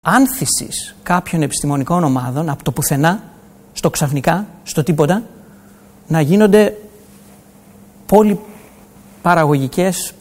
άνθησης κάποιων επιστημονικών ομάδων από το πουθενά, στο ξαφνικά, στο τίποτα, να γίνονται πολυπαραγωγικές,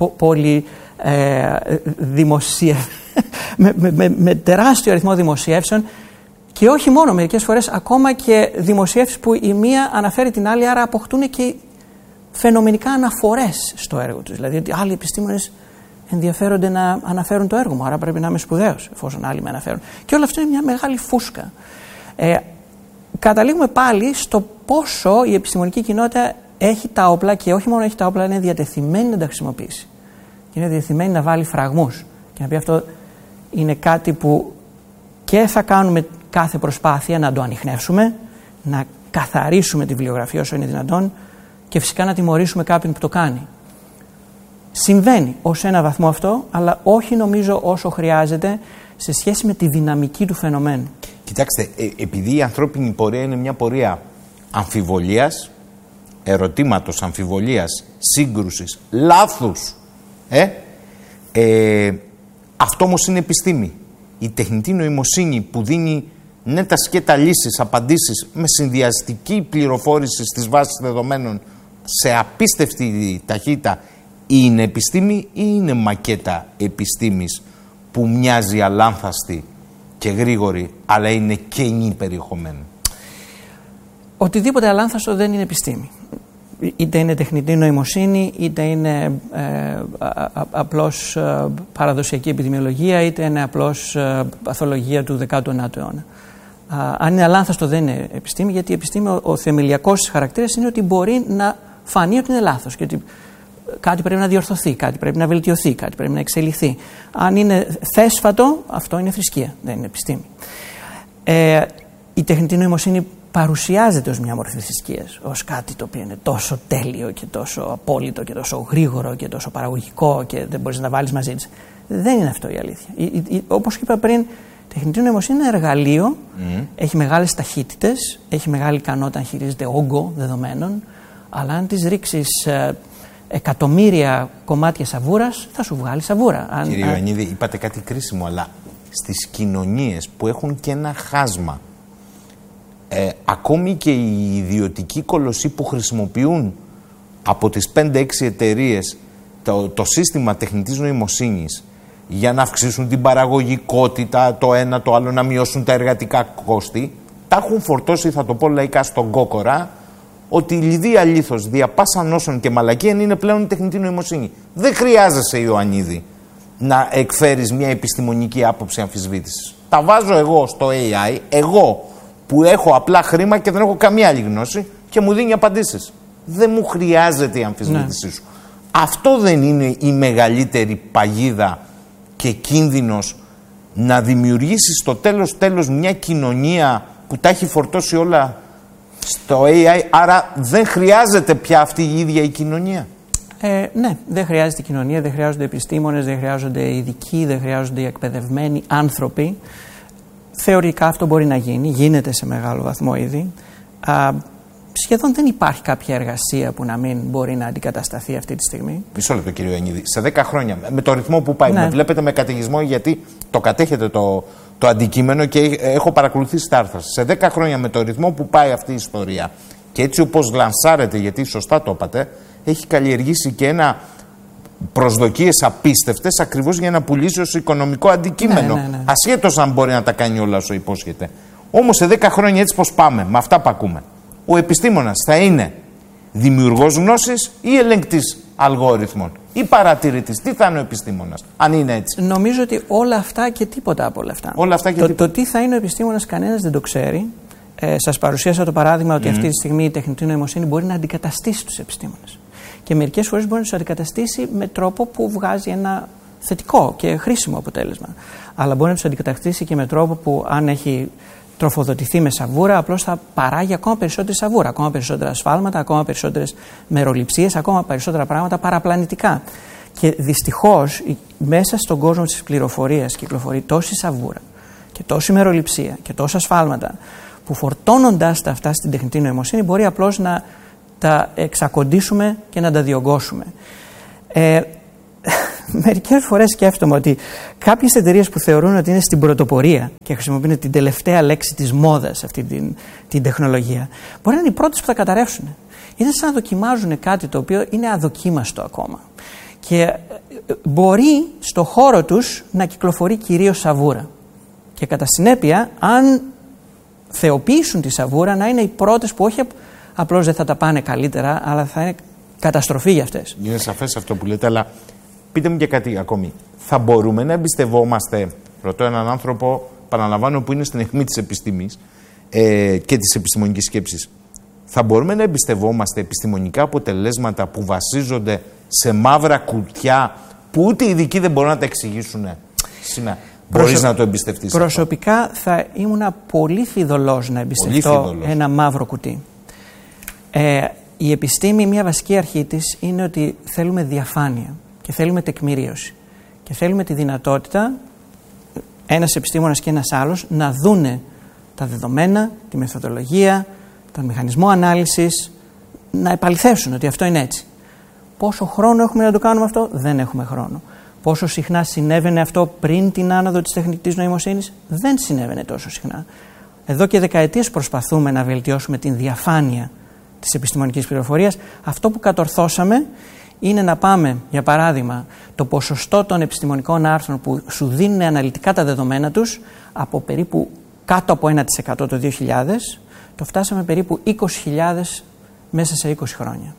με τεράστιο αριθμό δημοσιεύσεων, και όχι μόνο, μερικές φορές ακόμα και δημοσιεύσεις που η μία αναφέρει την άλλη, άρα αποκτούν και φαινομενικά αναφορές στο έργο τους. Δηλαδή ότι άλλοι επιστήμονες ενδιαφέρονται να αναφέρουν το έργο μου, άρα πρέπει να είμαι σπουδαίος εφόσον άλλοι με αναφέρουν. Και όλο αυτό είναι μια μεγάλη φούσκα. Καταλήγουμε πάλι στο πόσο η επιστημονική κοινότητα έχει τα όπλα, και όχι μόνο έχει τα όπλα, είναι διατεθειμένη να τα χρησιμοποιήσει. Και είναι διατεθειμένη να βάλει φραγμούς. Και να πει αυτό είναι κάτι που και θα κάνουμε κάθε προσπάθεια να το ανιχνεύσουμε, να καθαρίσουμε τη βιβλιογραφία όσο είναι δυνατόν, και φυσικά να τιμωρήσουμε κάποιον που το κάνει. Συμβαίνει ως ένα βαθμό αυτό, αλλά όχι νομίζω όσο χρειάζεται σε σχέση με τη δυναμική του φαινομένου. Κοιτάξτε, επειδή η ανθρώπινη πορεία είναι μια πορεία αμφιβολίας, ερωτήματος, αμφιβολίας, σύγκρουσης, λάθους, αυτό όμως είναι επιστήμη. Η τεχνητή νοημοσύνη που δίνει νέτα σκέτα λύσεις, απαντήσεις με συνδυαστική πληροφόρηση στις βάσεις δεδομένων σε απίστευτη ταχύτητα, είναι επιστήμη ή είναι μακέτα επιστήμης που μοιάζει αλάνθαστη και γρήγορη, αλλά είναι κενή περιεχομένου? Οτιδήποτε αλάνθαστο δεν είναι επιστήμη. Είτε είναι τεχνητή νοημοσύνη, είτε είναι απλώς παραδοσιακή επιδημιολογία, είτε είναι απλώς παθολογία του 19ου αιώνα. Αν είναι αλάνθαστο δεν είναι επιστήμη, γιατί η επιστήμη, ο θεμελιακός χαρακτήρας είναι ότι μπορεί να φανεί ότι είναι λάθος και ότι κάτι πρέπει να διορθωθεί, κάτι πρέπει να βελτιωθεί, κάτι πρέπει να εξελιχθεί. Αν είναι θέσφατο, αυτό είναι θρησκεία, δεν είναι επιστήμη. Η τεχνητή νοημοσύνη παρουσιάζεται ως μια μορφή θρησκείας, ως κάτι το οποίο είναι τόσο τέλειο και τόσο απόλυτο και τόσο γρήγορο και τόσο παραγωγικό και δεν μπορείς να τα βάλεις μαζί της. Δεν είναι αυτό η αλήθεια. Όπως είπα πριν, η τεχνητή νοημοσύνη είναι ένα εργαλείο, έχει μεγάλες ταχύτητες, έχει μεγάλη ικανότητα να χειρίζεται όγκο δεδομένων, αλλά αν τις ρίξεις εκατομμύρια κομμάτια σαβούρας, θα σου βγάλει σαβούρα. Κύριε Ιωαννίδη, είπατε κάτι κρίσιμο, αλλά στις κοινωνίες που έχουν και ένα χάσμα, ακόμη και οι ιδιωτικοί κολοσσοί που χρησιμοποιούν από τις 5-6 εταιρείες το σύστημα τεχνητής νοημοσύνης για να αυξήσουν την παραγωγικότητα, το ένα το άλλο, να μειώσουν τα εργατικά κόστη, τα έχουν φορτώσει, θα το πω λαϊκά, στον κόκορα, ότι η λιδία λίθος δια πάσα νόσων και μαλακίαν είναι πλέον η τεχνητή νοημοσύνη. Δεν χρειάζεσαι, Ιωαννίδη, να εκφέρεις μια επιστημονική άποψη αμφισβήτησης. Τα βάζω εγώ στο AI, εγώ που έχω απλά χρήμα και δεν έχω καμία άλλη γνώση, και μου δίνει απαντήσεις. Δεν μου χρειάζεται η αμφισβήτησή σου. Αυτό δεν είναι η μεγαλύτερη παγίδα και κίνδυνος, να δημιουργήσει στο τέλος μια κοινωνία που τα έχει φορτώσει όλα στο AI, άρα δεν χρειάζεται πια αυτή η ίδια η κοινωνία? Ναι, δεν χρειάζεται η κοινωνία, δεν χρειάζονται επιστήμονες, δεν χρειάζονται ειδικοί, δεν χρειάζονται εκπαιδευμένοι άνθρωποι. Θεωρητικά αυτό μπορεί να γίνει, γίνεται σε μεγάλο βαθμό ήδη. Σχεδόν δεν υπάρχει κάποια εργασία που να μην μπορεί να αντικατασταθεί αυτή τη στιγμή. Μισό λεπτό, κύριε Ιωαννίδη. Σε 10 χρόνια, με το ρυθμό που πάει, ναι, με βλέπετε με καταιγισμό, γιατί το κατέχετε το αντικείμενο και έχω παρακολουθήσει τα άρθρα. Σε 10 χρόνια, με το ρυθμό που πάει αυτή η ιστορία και έτσι όπως γλανσάρετε, γιατί σωστά το είπατε, έχει καλλιεργήσει και ένα προσδοκίες απίστευτες ακριβώς για να πουλήσει ως οικονομικό αντικείμενο. Ναι. Ασχέτως αν μπορεί να τα κάνει όλα όσο υπόσχεται. Όμως σε 10 χρόνια, έτσι πως πάμε, με αυτά που ακούμε, ο επιστήμονας θα είναι δημιουργός γνώσης ή ελεγκτής αλγόριθμων ή παρατηρητής? Τι θα είναι ο επιστήμονας, αν είναι έτσι? Νομίζω ότι όλα αυτά και τίποτα από όλα αυτά. Όλα αυτά και τίποτα. Το τι θα είναι ο επιστήμονας κανένας δεν το ξέρει. Σας παρουσίασα το παράδειγμα ότι αυτή τη στιγμή η τεχνητή νοημοσύνη μπορεί να αντικαταστήσει τους επιστήμονες. Και μερικές φορές μπορεί να τους αντικαταστήσει με τρόπο που βγάζει ένα θετικό και χρήσιμο αποτέλεσμα. Αλλά μπορεί να τους αντικαταστήσει και με τρόπο που, αν έχει τροφοδοτηθεί με σαβούρα, απλώς θα παράγει ακόμα περισσότερη σαβούρα, ακόμα περισσότερα ασφάλματα, ακόμα περισσότερες μεροληψίες, ακόμα περισσότερα πράγματα παραπλανητικά. Και δυστυχώς μέσα στον κόσμο της πληροφορίας κυκλοφορεί τόση σαβούρα και τόση μεροληψία και τόσα ασφάλματα, που φορτώνοντας τα αυτά στην τεχνητή νοημοσύνη μπορεί απλώς να τα εξακοντήσουμε και να τα διωγγώσουμε. μερικές φορές σκέφτομαι ότι κάποιες εταιρείες που θεωρούν ότι είναι στην πρωτοπορία και χρησιμοποιούν την τελευταία λέξη της μόδας αυτή την τεχνολογία, μπορεί να είναι οι πρώτες που θα καταρρεύσουν. Είναι σαν να δοκιμάζουν κάτι το οποίο είναι αδοκίμαστο ακόμα. Και μπορεί στο χώρο τους να κυκλοφορεί κυρίως σαβούρα. Και κατά συνέπεια, αν θεοποιήσουν τη σαβούρα, να είναι οι πρώτες που όχι απλώς δεν θα τα πάνε καλύτερα, αλλά θα είναι καταστροφή για αυτές. Είναι σαφές αυτό που λέτε, αλλά πείτε μου και κάτι ακόμη. Θα μπορούμε να εμπιστευόμαστε, ρωτώ έναν άνθρωπο, παραλαμβάνω, που είναι στην αιχμή της επιστήμης και της επιστημονικής σκέψης. Θα μπορούμε να εμπιστευόμαστε επιστημονικά αποτελέσματα που βασίζονται σε μαύρα κουτιά που ούτε οι ειδικοί δεν μπορούν να τα εξηγήσουν σήμερα? Μπορείς να το εμπιστευτείς? Προσωπικά θα ήμουν πολύ φιδωλός να εμπιστευτώ ένα μαύρο κουτί. Η επιστήμη, μια βασική αρχή της είναι ότι θέλουμε διαφάνεια και θέλουμε τεκμηρίωση και θέλουμε τη δυνατότητα ένας επιστήμονας και ένας άλλος να δούνε τα δεδομένα, τη μεθοδολογία, τον μηχανισμό ανάλυσης, να επαληθεύσουν ότι αυτό είναι έτσι. Πόσο χρόνο έχουμε να το κάνουμε αυτό? Δεν έχουμε χρόνο. Πόσο συχνά συνέβαινε αυτό πριν την άνοδο της τεχνητής νοημοσύνης? Δεν συνέβαινε τόσο συχνά. Εδώ και δεκαετίες προσπαθούμε να βελτιώσουμε την διαφάνεια της επιστημονικής πληροφορίας. Αυτό που κατορθώσαμε είναι να πάμε, για παράδειγμα, το ποσοστό των επιστημονικών άρθρων που σου δίνουν αναλυτικά τα δεδομένα τους από περίπου κάτω από 1% το 2000, το φτάσαμε περίπου 20.000 μέσα σε 20 χρόνια.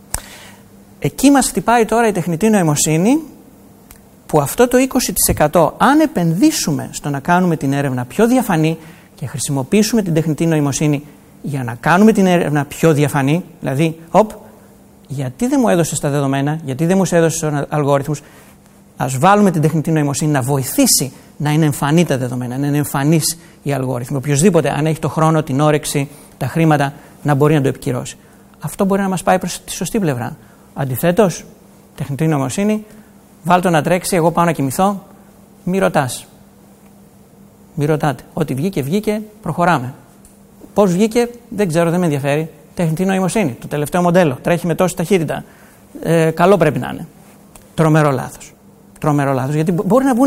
Εκεί μας χτυπάει τώρα η τεχνητή νοημοσύνη, που αυτό το 20% αν επενδύσουμε στο να κάνουμε την έρευνα πιο διαφανή και χρησιμοποιήσουμε την τεχνητή νοημοσύνη για να κάνουμε την έρευνα πιο διαφανή, δηλαδή, γιατί δεν μου έδωσες τα δεδομένα, γιατί δεν μου έδωσες τους αλγόριθμους, ας βάλουμε την τεχνητή νοημοσύνη να βοηθήσει να είναι εμφανή τα δεδομένα, να είναι εμφανής οι αλγόριθμοι. Οποιοςδήποτε, αν έχει το χρόνο, την όρεξη, τα χρήματα, να μπορεί να το επικυρώσει. Αυτό μπορεί να μας πάει προς τη σωστή πλευρά. Αντιθέτως, τεχνητή νοημοσύνη, βάλ' το να τρέξει, εγώ πάω να κοιμηθώ, μη ρωτάς. Μη ρωτάτε. Ό,τι βγήκε, βγήκε, προχωράμε. Πώς βγήκε, δεν ξέρω, δεν με ενδιαφέρει. Τεχνητή νοημοσύνη, το τελευταίο μοντέλο, τρέχει με τόση ταχύτητα. Καλό πρέπει να είναι. Τρομερό λάθος. Τρομερό λάθος, γιατί μπορεί να βγουν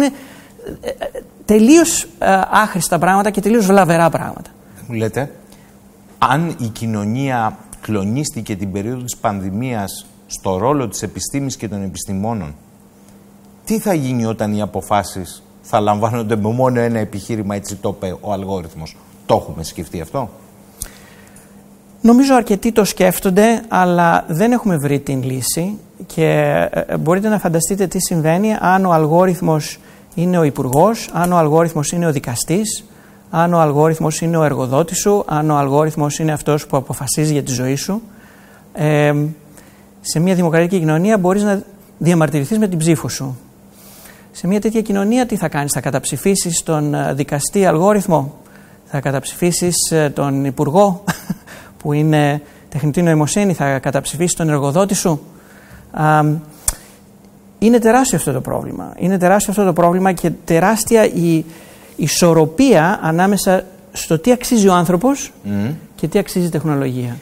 τελείως άχρηστα πράγματα και τελείως βλαβερά πράγματα. Μου λέτε, αν η κοινωνία κλονίστηκε την περίοδο της πανδημίας στο ρόλο της επιστήμης και των επιστημόνων, τι θα γίνει όταν οι αποφάσεις θα λαμβάνονται με μόνο ένα επιχείρημα, έτσι το είπε ο αλγόριθμος? Το έχουμε σκεφτεί αυτό? Νομίζω αρκετοί το σκέφτονται, αλλά δεν έχουμε βρει την λύση και μπορείτε να φανταστείτε τι συμβαίνει αν ο αλγόριθμος είναι ο υπουργός, αν ο αλγόριθμος είναι ο δικαστής, αν ο αλγόριθμος είναι ο εργοδότης σου, αν ο αλγόριθμος είναι αυτός που αποφασίζει για τη ζωή σου. Σε μια δημοκρατική κοινωνία μπορείς να διαμαρτυρηθείς με την ψήφο σου. Σε μια τέτοια κοινωνία τι θα κάνεις? Θα καταψηφίσεις τον δικαστή αλγόριθμο? Θα καταψηφίσεις τον υπουργό που είναι τεχνητή νοημοσύνη? Θα καταψηφίσεις τον εργοδότη σου? Είναι τεράστιο αυτό το πρόβλημα. Είναι τεράστιο αυτό το πρόβλημα και τεράστια η ισορροπία ανάμεσα στο τι αξίζει ο άνθρωπος και τι αξίζει η τεχνολογία.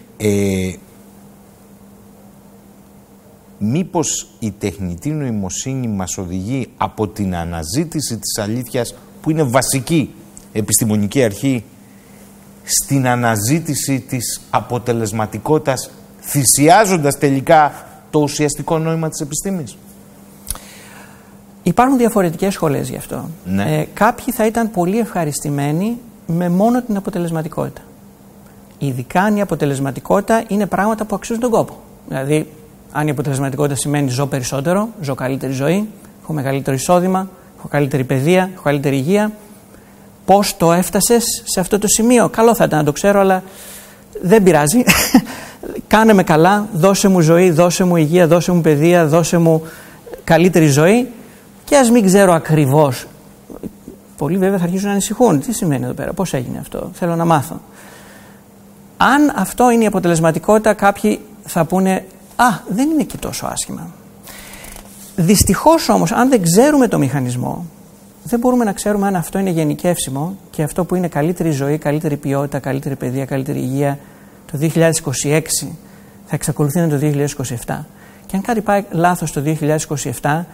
Μήπως η τεχνητή νοημοσύνη μας οδηγεί από την αναζήτηση της αλήθειας, που είναι βασική επιστημονική αρχή, στην αναζήτηση της αποτελεσματικότητας, θυσιάζοντας τελικά το ουσιαστικό νόημα της επιστήμης? Υπάρχουν διαφορετικές σχολές γι' αυτό. Ναι. Κάποιοι θα ήταν πολύ ευχαριστημένοι με μόνο την αποτελεσματικότητα. Ειδικά αν η αποτελεσματικότητα είναι πράγματα που αξίζουν τον κόπο. Δηλαδή, αν η αποτελεσματικότητα σημαίνει ζω περισσότερο, ζω καλύτερη ζωή, έχω μεγαλύτερο εισόδημα, έχω καλύτερη παιδεία, έχω καλύτερη υγεία. Πώς το έφτασες σε αυτό το σημείο? Καλό θα ήταν να το ξέρω, αλλά δεν πειράζει. Κάνε με καλά, δώσε μου ζωή, δώσε μου υγεία, δώσε μου παιδεία, δώσε μου καλύτερη ζωή. Και ας μην ξέρω ακριβώς. Πολλοί βέβαια θα αρχίσουν να ανησυχούν. Τι σημαίνει εδώ πέρα, πώς έγινε αυτό, θέλω να μάθω. Αν αυτό είναι η αποτελεσματικότητα, κάποιοι θα πούνε δεν είναι και τόσο άσχημα. Δυστυχώς όμως, αν δεν ξέρουμε το μηχανισμό, δεν μπορούμε να ξέρουμε αν αυτό είναι γενικεύσιμο και αυτό που είναι καλύτερη ζωή, καλύτερη ποιότητα, καλύτερη παιδεία, καλύτερη υγεία το 2026 θα εξακολουθεί να είναι το 2027. Και αν κάτι πάει λάθος το 2027,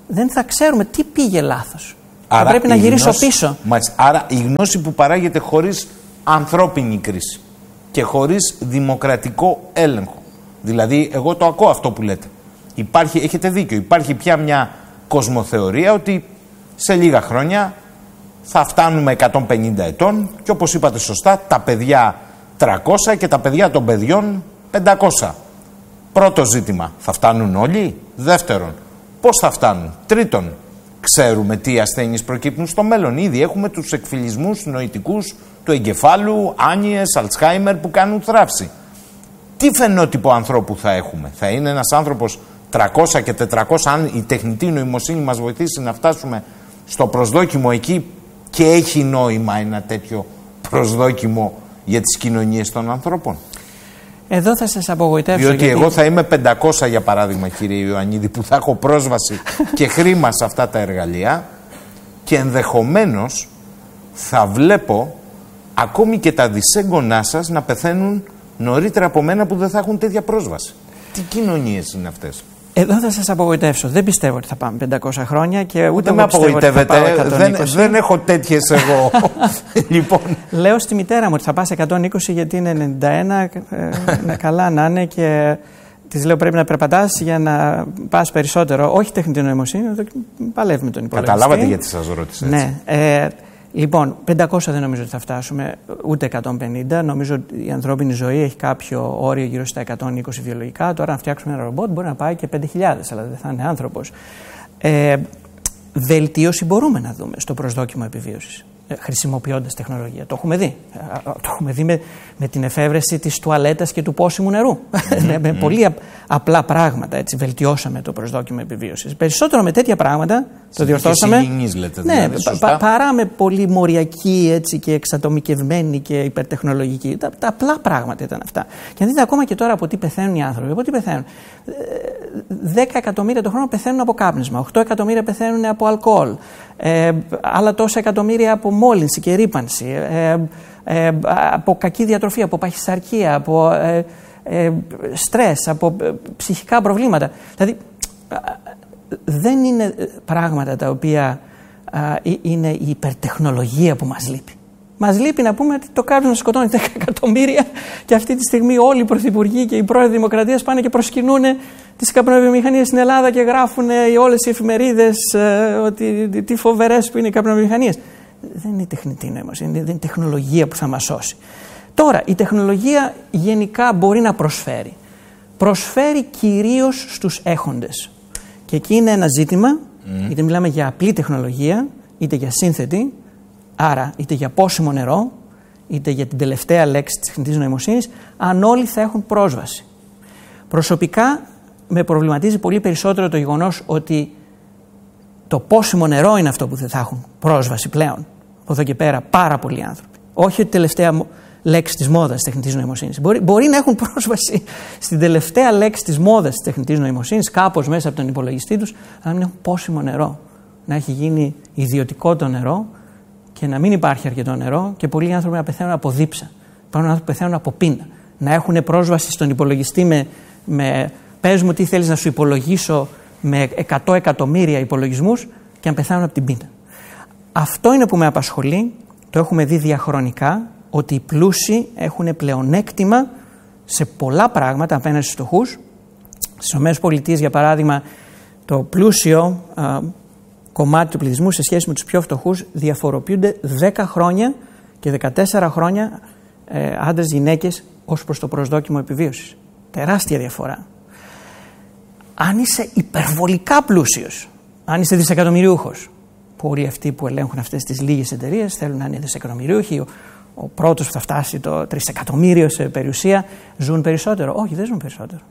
δεν θα ξέρουμε τι πήγε λάθος. Θα πρέπει να γυρίσω πίσω. Άρα η γνώση που παράγεται χωρίς ανθρώπινη κρίση και χωρίς δημοκρατικό έλεγχο. Δηλαδή, εγώ το ακούω αυτό που λέτε. Έχετε δίκιο. Υπάρχει πια μια κοσμοθεωρία ότι σε λίγα χρόνια θα φτάνουμε 150 ετών και όπως είπατε σωστά, τα παιδιά 300 και τα παιδιά των παιδιών 500. Πρώτο ζήτημα, θα φτάνουν όλοι? Δεύτερον, πώς θα φτάνουν? Τρίτον, ξέρουμε τι ασθένειες προκύπτουν στο μέλλον? Ήδη έχουμε τους εκφυλισμούς νοητικούς του εγκεφάλου, άνοιες, Αλτσχάιμερ που κάνουν θράψη. Τι φαινότυπο ανθρώπου θα έχουμε? Θα είναι ένας άνθρωπος 300 και 400, αν η τεχνητή νοημοσύνη μας βοηθήσει να φτάσουμε στο προσδόκιμο εκεί, και έχει νόημα ένα τέτοιο προσδόκιμο για τις κοινωνίες των ανθρώπων? Εδώ θα σας απογοητεύσω. Διότι εγώ θα είμαι 500 για παράδειγμα, κύριε Ιωαννίδη, που θα έχω πρόσβαση και χρήμα σε αυτά τα εργαλεία, και ενδεχομένως θα βλέπω ακόμη και τα δυσέγγονά σας να πεθαίνουν νωρίτερα από μένα που δεν θα έχουν τέτοια πρόσβαση. Τι κοινωνίες είναι αυτές? Εδώ θα σας απογοητεύσω. Δεν πιστεύω ότι θα πάμε 500 χρόνια και ούτε με απογοητεύετε. Δεν έχω τέτοιες εγώ. Λοιπόν. Λέω στη μητέρα μου ότι θα πας 120 γιατί είναι 91, καλά να είναι, και της λέω πρέπει να περπατάς για να πας περισσότερο. Όχι τεχνητή νοημοσύνη, παλεύει με τον υπολογιστή. Καταλάβατε γιατί σας ρώτησα έτσι. Ναι. Λοιπόν, 500 δεν νομίζω ότι θα φτάσουμε, ούτε 150. Νομίζω ότι η ανθρώπινη ζωή έχει κάποιο όριο γύρω στα 120 βιολογικά. Τώρα, αν φτιάξουμε ένα ρομπότ, μπορεί να πάει και 5.000, αλλά δεν θα είναι άνθρωπος. Βελτίωση μπορούμε να δούμε στο προσδόκιμο επιβίωσης, χρησιμοποιώντας τεχνολογία. Το έχουμε δει. Το έχουμε δει με την εφεύρεση της τουαλέτας και του πόσιμου νερού. Με πολύ απλά πράγματα, έτσι, βελτιώσαμε το προσδόκιμο επιβίωσης. Περισσότερο με τέτοια πράγματα το διορθώσαμε. Συγγενείς, λέτε, δηλαδή, παρά με πολύ μοριακή, έτσι, και εξατομικευμένη και υπερτεχνολογική. Τα απλά πράγματα ήταν αυτά. Και αν δείτε ακόμα και τώρα από τι πεθαίνουν οι άνθρωποι. Από τι πεθαίνουν? 10 εκατομμύρια το χρόνο πεθαίνουν από κάπνισμα. 8 εκατομμύρια πεθαίνουν από αλκοόλ. Άλλα τόσα εκατομμύρια από μόλυνση και ρύπανση. Από κακή διατροφή, από παχυσαρκία, από στρες, από ψυχικά προβλήματα. Δηλαδή, δεν είναι πράγματα τα οποία είναι η υπερτεχνολογία που μας λείπει. Μας λείπει να πούμε ότι το κάπνισμα σκοτώνει 10 εκατομμύρια και αυτή τη στιγμή όλοι οι πρωθυπουργοί και οι πρόεδροι Δημοκρατίας πάνε και προσκυνούν τις καπνοβιομηχανίες στην Ελλάδα και γράφουν όλες οι εφημερίδες ότι τι φοβερές που είναι οι καπνοβιομηχανίες. Δεν είναι τεχνητή νοημοσύνη, δεν είναι τεχνολογία που θα μας σώσει. Τώρα, η τεχνολογία γενικά μπορεί να προσφέρει. Προσφέρει κυρίως στους έχοντες. Και εκεί είναι ένα ζήτημα, είτε μιλάμε για απλή τεχνολογία, είτε για σύνθετη, άρα είτε για πόσιμο νερό, είτε για την τελευταία λέξη της τεχνητής νοημοσύνης, αν όλοι θα έχουν πρόσβαση. Προσωπικά με προβληματίζει πολύ περισσότερο το γεγονός ότι το πόσιμο νερό είναι αυτό που δεν θα έχουν πρόσβαση πλέον από εδώ και πέρα πάρα πολλοί άνθρωποι. Όχι η τελευταία λέξη της μόδας της τεχνητής νοημοσύνης. Μπορεί να έχουν πρόσβαση στην τελευταία λέξη της μόδας της τεχνητής νοημοσύνης, κάπως μέσα από τον υπολογιστή τους, αλλά μην έχουν πόσιμο νερό. Να έχει γίνει ιδιωτικό το νερό και να μην υπάρχει αρκετό νερό και πολλοί άνθρωποι να πεθαίνουν από δίψα. Υπάρχουν άνθρωποι που πεθαίνουν από πείνα. Να έχουν πρόσβαση στον υπολογιστή με πες μου τι θέλεις να σου υπολογίσω με 100 εκατομμύρια υπολογισμούς και να πεθάνουν από την πείνα. Αυτό είναι που με απασχολεί, το έχουμε δει διαχρονικά, ότι οι πλούσιοι έχουν πλεονέκτημα σε πολλά πράγματα απέναντι στους φτωχούς. Στις ΗΠΑ, για παράδειγμα, το πλούσιο κομμάτι του πληθυσμού σε σχέση με τους πιο φτωχούς διαφοροποιούνται 10 χρόνια και 14 χρόνια άντρες γυναίκες ως προς το προσδόκιμο επιβίωσης. Τεράστια διαφορά. Αν είσαι υπερβολικά πλούσιος, αν είσαι δισεκατομμυριούχος, που όλοι αυτοί που ελέγχουν αυτές τις λίγες εταιρείες θέλουν να είναι δισεκατομμυριούχοι, ο πρώτος που θα φτάσει το τρισεκατομμύριο σε περιουσία, ζουν περισσότερο. Όχι, δεν ζουν περισσότερο.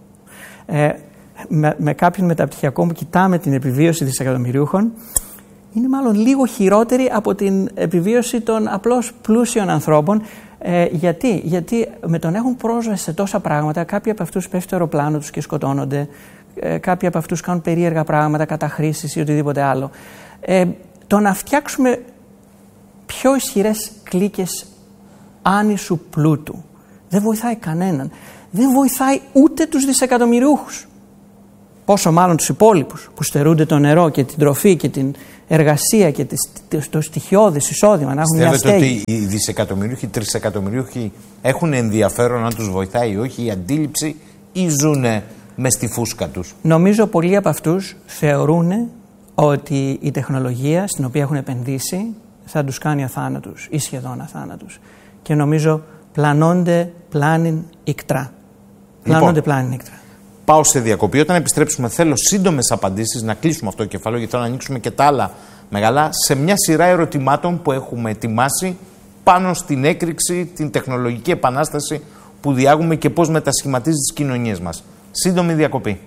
Με κάποιον μεταπτυχιακό μου κοιτάμε την επιβίωση δισεκατομμυριούχων, είναι μάλλον λίγο χειρότερη από την επιβίωση των απλώς πλούσιων ανθρώπων. Γιατί με τον έχουν πρόσβαση σε τόσα πράγματα, κάποιοι από αυτούς πέφτει το αεροπλάνο τους και σκοτώνονται, κάποιοι από αυτούς κάνουν περίεργα πράγματα, καταχρήσεις ή οτιδήποτε άλλο. Το να φτιάξουμε πιο ισχυρές κλίκες άνισου πλούτου δεν βοηθάει κανέναν. Δεν βοηθάει ούτε τους δισεκατομμυριούχους πόσο μάλλον τους υπόλοιπους που στερούνται το νερό και την τροφή και την εργασία και το στοιχειώδες εισόδημα να έχουν μια στέγη. Ότι οι δισεκατομμυρίουχοι, τρισεκατομμυρίουχοι έχουν ενδιαφέρον αν τους βοηθάει ή όχι η αντίληψη, ή ζουνε μες στη φούσκα τους? Νομίζω πολλοί από αυτούς θεωρούν ότι η τεχνολογία στην οποία έχουν επενδύσει θα τους κάνει αθάνατους ή σχεδόν αθάνατους. Και νομίζω πλανώνται πλάνιν ικτρά. Πλανώνται πλάνιν ικτρά. Πάω σε διακοπή. Όταν επιστρέψουμε, θέλω σύντομες απαντήσεις, να κλείσουμε αυτό το κεφάλαιο, γιατί θέλω να ανοίξουμε και τα άλλα μεγάλα, σε μια σειρά ερωτημάτων που έχουμε ετοιμάσει πάνω στην έκρηξη, την τεχνολογική επανάσταση που διάγουμε και πώς μετασχηματίζει τις κοινωνίες μας. Σύντομη διακοπή.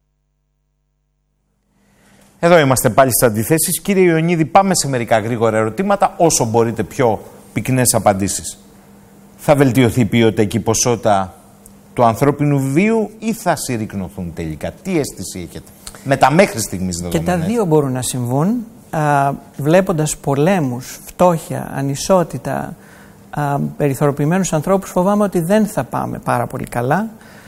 Εδώ είμαστε πάλι στις αντιθέσεις. Κύριε Ιωνίδη, πάμε σε μερικά γρήγορα ερωτήματα, όσο μπορείτε πιο πυκνές απαντήσεις. Θα βελτιωθεί η ποιότητα και η ποσότητα του ανθρώπινου βίου ή θα συρρικνωθούν τελικά? Τι αίσθηση έχετε με τα μέχρι στιγμής δεδομένα? Και τα δύο μπορούν να συμβούν. Βλέποντας πολέμους, φτώχεια, ανισότητα, περιθωριοποιημένους ανθρώπους, φοβάμαι ότι δεν θα πάμε πάρα πολύ καλά.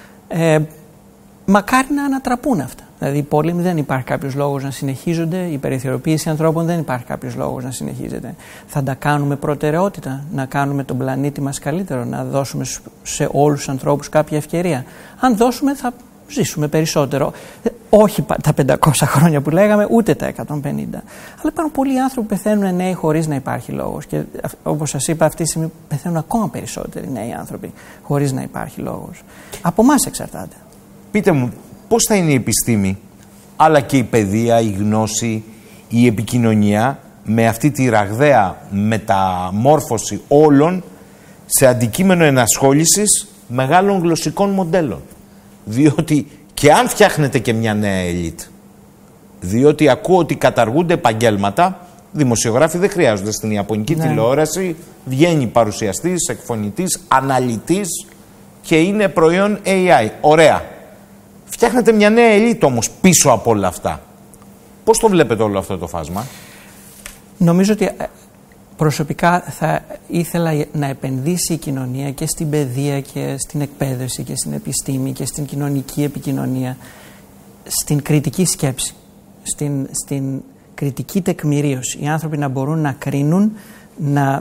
Μακάρι να ανατραπούν αυτά. Δηλαδή, οι πόλεμοι δεν υπάρχει κάποιος λόγος να συνεχίζονται, η περιθωριοποίηση ανθρώπων δεν υπάρχει κάποιος λόγος να συνεχίζεται. Θα τα κάνουμε προτεραιότητα, να κάνουμε τον πλανήτη μας καλύτερο, να δώσουμε σε όλους τους ανθρώπους κάποια ευκαιρία. Αν δώσουμε, θα ζήσουμε περισσότερο. Όχι τα 500 χρόνια που λέγαμε, ούτε τα 150. Αλλά υπάρχουν πολλοί άνθρωποι που πεθαίνουν νέοι χωρίς να υπάρχει λόγος. Και όπως σας είπα, αυτή τη στιγμή πεθαίνουν ακόμα περισσότεροι νέοι άνθρωποι χωρίς να υπάρχει λόγος. Από εμάς εξαρτάται. Πείτε μου, πώς θα είναι η επιστήμη, αλλά και η παιδεία, η γνώση, η επικοινωνία, με αυτή τη ραγδαία μεταμόρφωση όλων σε αντικείμενο ενασχόλησης μεγάλων γλωσσικών μοντέλων? Διότι και αν φτιάχνετε και μια νέα ελίτ, διότι ακούω ότι καταργούνται επαγγέλματα, δημοσιογράφοι δεν χρειάζονται στην ιαπωνική τηλεόραση, βγαίνει παρουσιαστής, εκφωνητής, αναλυτής και είναι προϊόν AI. Ωραία. Φτιάχνετε μια νέα ελίτ όμως πίσω από όλα αυτά. Πώς το βλέπετε όλο αυτό το φάσμα? Νομίζω ότι προσωπικά θα ήθελα να επενδύσει η κοινωνία και στην παιδεία και στην εκπαίδευση και στην επιστήμη και στην κοινωνική επικοινωνία, στην κριτική σκέψη, στην κριτική τεκμηρίωση. Οι άνθρωποι να μπορούν να κρίνουν, να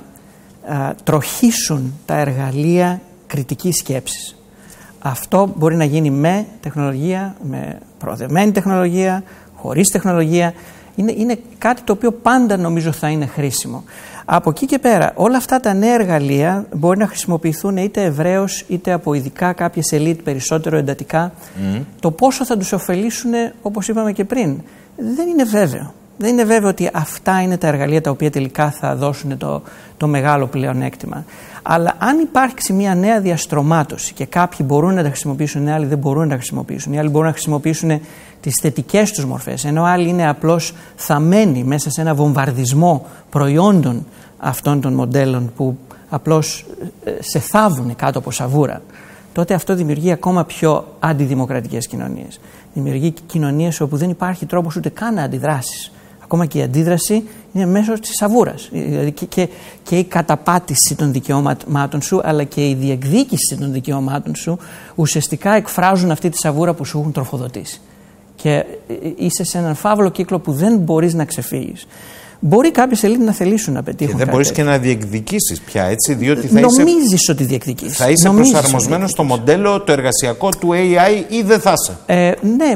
τροχίσουν τα εργαλεία κριτικής σκέψης. Αυτό μπορεί να γίνει με τεχνολογία, με προοδευμένη τεχνολογία, χωρίς τεχνολογία. Είναι κάτι το οποίο πάντα νομίζω θα είναι χρήσιμο. Από εκεί και πέρα, όλα αυτά τα νέα εργαλεία μπορεί να χρησιμοποιηθούν είτε ευρέως είτε από ειδικά κάποιες ελίτ περισσότερο εντατικά. Το πόσο θα τους ωφελήσουν, όπως είπαμε και πριν, δεν είναι βέβαιο. Δεν είναι βέβαιο ότι αυτά είναι τα εργαλεία τα οποία τελικά θα δώσουν το μεγάλο πλεονέκτημα. Αλλά αν υπάρξει μια νέα διαστρωμάτωση και κάποιοι μπορούν να τα χρησιμοποιήσουν, οι άλλοι δεν μπορούν να τα χρησιμοποιήσουν, οι άλλοι μπορούν να χρησιμοποιήσουν τις θετικές τους μορφές, ενώ άλλοι είναι απλώς θαμμένοι μέσα σε ένα βομβαρδισμό προϊόντων αυτών των μοντέλων που απλώς σε θάβουν κάτω από σαβούρα, τότε αυτό δημιουργεί ακόμα πιο αντιδημοκρατικές κοινωνίες. Δημιουργεί κοινωνίες όπου δεν υπάρχει τρόπος ούτε καν να αντιδράσεις. Ακόμα και η αντίδραση είναι μέσω της σαβούρας. Δηλαδή και η καταπάτηση των δικαιωμάτων σου, αλλά και η διεκδίκηση των δικαιωμάτων σου ουσιαστικά εκφράζουν αυτή τη σαβούρα που σου έχουν τροφοδοτήσει. Και είσαι σε έναν φαύλο κύκλο που δεν μπορείς να ξεφύγεις. Μπορεί κάποιες ελίτ να θελήσουν να πετύχουν. Και δεν μπορείς και να διεκδικήσεις πια, έτσι, διότι νομίζεις ότι διεκδικείς. Θα είσαι προσαρμοσμένος στο μοντέλο το εργασιακό του AI ή δεν θα είσαι? Ναι.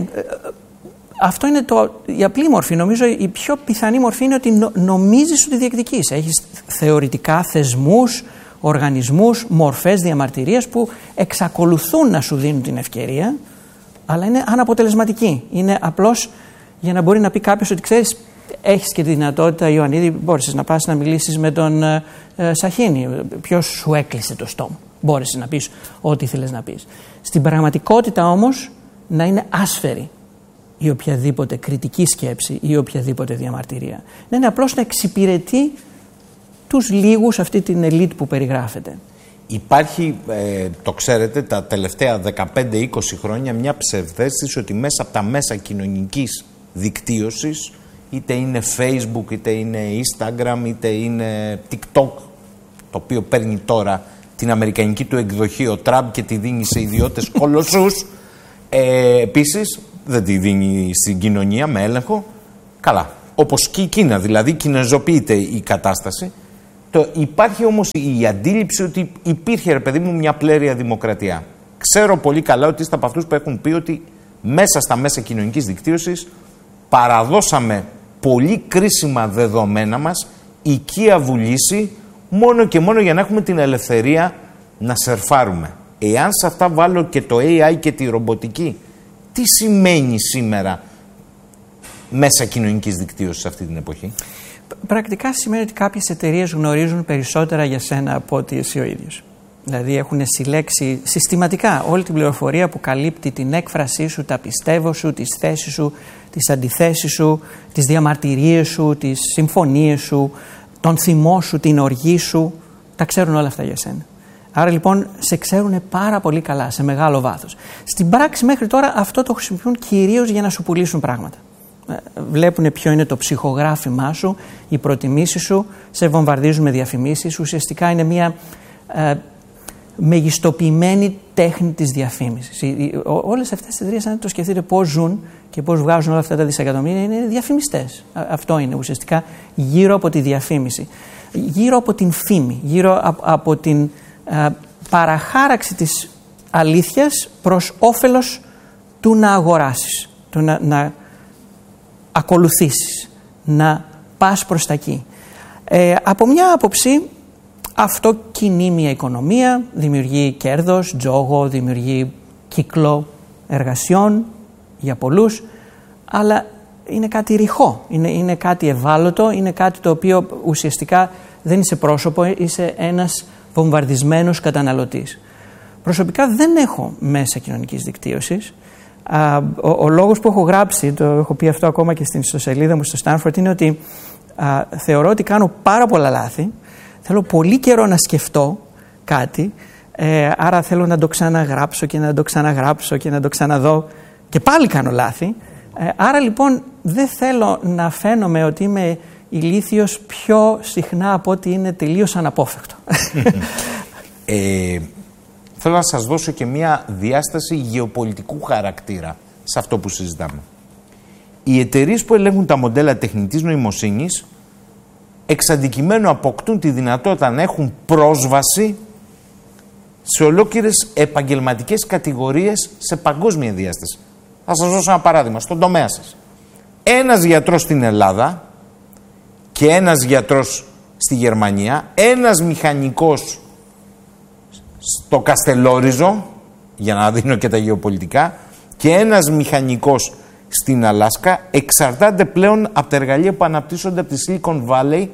Αυτό είναι η απλή μορφή. Νομίζω η πιο πιθανή μορφή είναι ότι νομίζεις ότι διεκδικείς. Έχεις θεωρητικά θεσμούς, οργανισμούς, μορφές διαμαρτυρίας που εξακολουθούν να σου δίνουν την ευκαιρία, αλλά είναι αναποτελεσματικοί. Είναι απλώς για να μπορεί να πει κάποιος ότι ξέρεις, έχεις και τη δυνατότητα, Ιωαννίδη, μπόρεσες να πας να μιλήσεις με τον Σαχίνη. Ποιος σου έκλεισε το στόμα? Μπόρεσες να πεις ό,τι ήθελες να πεις. Στην πραγματικότητα όμως να είναι άσφαιρη ή οποιαδήποτε κριτική σκέψη ή οποιαδήποτε διαμαρτυρία. Να είναι απλώς να εξυπηρετεί τους λίγους, αυτή την ελίτ που περιγράφεται. Υπάρχει, το ξέρετε, τα τελευταία 15-20 χρόνια μια ψευδαίσθηση ότι μέσα από τα μέσα κοινωνικής δικτύωσης, είτε είναι Facebook, είτε είναι Instagram, είτε είναι TikTok, το οποίο παίρνει τώρα την αμερικανική του εκδοχή ο Τραμπ και τη δίνει σε ιδιώτες κολοσσούς, επίσης δεν τη δίνει στην κοινωνία με έλεγχο. Καλά. Όπως και η Κίνα, δηλαδή κινεζοποιείται η κατάσταση. Υπάρχει όμως η αντίληψη ότι υπήρχε, ρε παιδί μου, μια πλέρεια δημοκρατία. Ξέρω πολύ καλά ότι είστε από αυτούς που έχουν πει ότι μέσα στα μέσα κοινωνικής δικτύωσης παραδώσαμε πολύ κρίσιμα δεδομένα μας, οικία βουλήση, μόνο και μόνο για να έχουμε την ελευθερία να σερφάρουμε. Εάν σε αυτά βάλω και το AI και τη ρομποτική, τι σημαίνει σήμερα μέσα κοινωνικής δικτύωσης αυτή την εποχή? Πρακτικά σημαίνει ότι κάποιες εταιρείες γνωρίζουν περισσότερα για σένα από ότι εσύ ο ίδιος. Δηλαδή έχουν συλλέξει συστηματικά όλη την πληροφορία που καλύπτει την έκφρασή σου, τα πιστεύω σου, τις θέσεις σου, τις αντιθέσεις σου, τις διαμαρτυρίες σου, τις συμφωνίες σου, τον θυμό σου, την οργή σου. Τα ξέρουν όλα αυτά για σένα. Άρα λοιπόν σε ξέρουν πάρα πολύ καλά, σε μεγάλο βάθος. Στην πράξη μέχρι τώρα αυτό το χρησιμοποιούν κυρίως για να σου πουλήσουν πράγματα. Βλέπουν ποιο είναι το ψυχογράφημά σου, οι προτιμήσεις σου, σε βομβαρδίζουν με διαφημίσεις. Ουσιαστικά είναι μια μεγιστοποιημένη τέχνη της διαφήμισης. Όλες αυτές τις εταιρείες, αν το σκεφτείτε πώς ζουν και πώς βγάζουν όλα αυτά τα δισεκατομμύρια, είναι διαφημιστές. Αυτό είναι ουσιαστικά γύρω από τη διαφήμιση, γύρω από την φήμη, γύρω από την παραχάραξη της αλήθειας προς όφελος του να αγοράσεις, του να ακολουθήσεις, να πας προς τα εκεί. Από μια άποψη αυτό κινεί μια οικονομία, δημιουργεί κέρδος, τζόγο, δημιουργεί κύκλο εργασιών για πολλούς, αλλά είναι κάτι ρηχό, είναι κάτι ευάλωτο, είναι κάτι το οποίο ουσιαστικά δεν είσαι πρόσωπο, είσαι ένας βομβαρδισμένος καταναλωτής. Προσωπικά δεν έχω μέσα κοινωνικής δικτύωσης. Ο λόγος που έχω γράψει, το έχω πει αυτό ακόμα και στην ιστοσελίδα μου στο Stanford, είναι ότι θεωρώ ότι κάνω πάρα πολλά λάθη. Θέλω πολύ καιρό να σκεφτώ κάτι, άρα θέλω να το ξαναγράψω και να το ξαναγράψω και να το ξαναδώ και πάλι κάνω λάθη. Άρα λοιπόν δεν θέλω να φαίνομαι ότι είμαι ηλίθιος πιο συχνά από ότι είναι τελείως αναπόφευκτο. Θέλω να σας δώσω και μια διάσταση γεωπολιτικού χαρακτήρα σε αυτό που συζητάμε. Οι εταιρείες που ελέγχουν τα μοντέλα τεχνητής νοημοσύνης εξ αντικειμένου αποκτούν τη δυνατότητα να έχουν πρόσβαση σε ολόκληρες επαγγελματικές κατηγορίες σε παγκόσμια διάσταση. Θα σας δώσω ένα παράδειγμα, στον τομέα σας. Ένας γιατρός στην Ελλάδα και ένας γιατρός στη Γερμανία, ένας μηχανικός στο Καστελόριζο, για να δίνω και τα γεωπολιτικά, και ένας μηχανικός στην Αλάσκα εξαρτάται πλέον από τα εργαλεία που αναπτύσσονται από τη Silicon Valley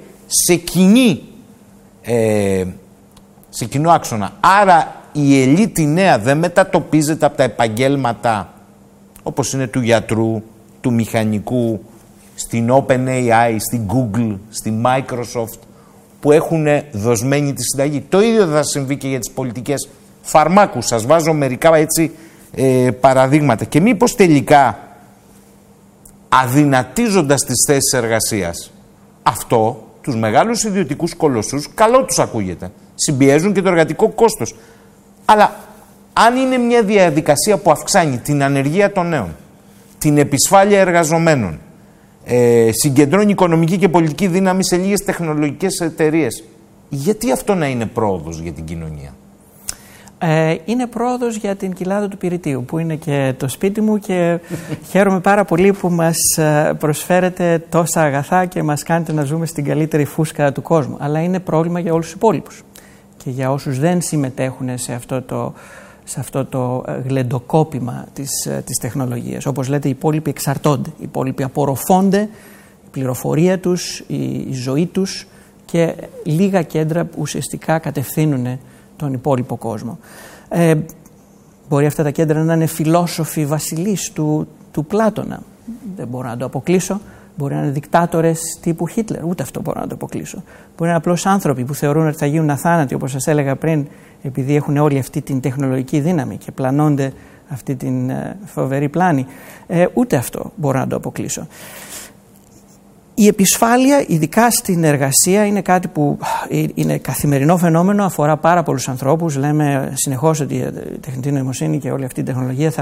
σε κοινό άξονα. Άρα η ελίτη νέα δεν μετατοπίζεται από τα επαγγέλματα όπως είναι του γιατρού, του μηχανικού, στην OpenAI, στην Google, στη Microsoft, που έχουν δοσμένη τη συνταγή. Το ίδιο θα συμβεί και για τις πολιτικές φαρμάκου. Σας βάζω μερικά έτσι παραδείγματα. Και μήπως τελικά αδυνατίζοντας τις θέσεις εργασίας, αυτό τους μεγάλους ιδιωτικούς κολοσσούς καλό τους ακούγεται. Συμπιέζουν και το εργατικό κόστος. Αλλά αν είναι μια διαδικασία που αυξάνει την ανεργία των νέων, την επισφάλεια εργαζομένων, συγκεντρώνει οικονομική και πολιτική δύναμη σε λίγες τεχνολογικές εταιρείες, γιατί αυτό να είναι πρόοδος για την κοινωνία? Είναι πρόοδος για την κοιλάδα του Πυρητίου, που είναι και το σπίτι μου, και χαίρομαι πάρα πολύ που μας προσφέρετε τόσα αγαθά και μας κάνετε να ζούμε στην καλύτερη φούσκα του κόσμου. Αλλά είναι πρόβλημα για όλους τους υπόλοιπους και για όσους δεν συμμετέχουν σε αυτό το γλεντοκόπημα της τεχνολογίας. Όπως λέτε, οι υπόλοιποι εξαρτώνται, οι υπόλοιποι απορροφώνται, η πληροφορία τους, η ζωή τους, και λίγα κέντρα που ουσιαστικά κατευθύνουν τον υπόλοιπο κόσμο. Μπορεί αυτά τα κέντρα να είναι φιλόσοφοι βασιλείς του Πλάτωνα. Δεν μπορώ να το αποκλείσω. Μπορεί να είναι δικτάτορες τύπου Χίτλερ. Ούτε αυτό μπορώ να το αποκλείσω. Μπορεί να είναι απλώς άνθρωποι που θεωρούν ότι θα γίνουν αθάνατοι, όπως σας έλεγα πριν, επειδή έχουν όλη αυτή την τεχνολογική δύναμη και πλανώνται αυτή την φοβερή πλάνη. Ούτε αυτό μπορώ να το αποκλείσω. Η επισφάλεια, ειδικά στην εργασία, είναι κάτι που είναι καθημερινό φαινόμενο, αφορά πάρα πολλούς ανθρώπους. Λέμε συνεχώς ότι η τεχνητή νοημοσύνη και όλη αυτή η τεχνολογία θα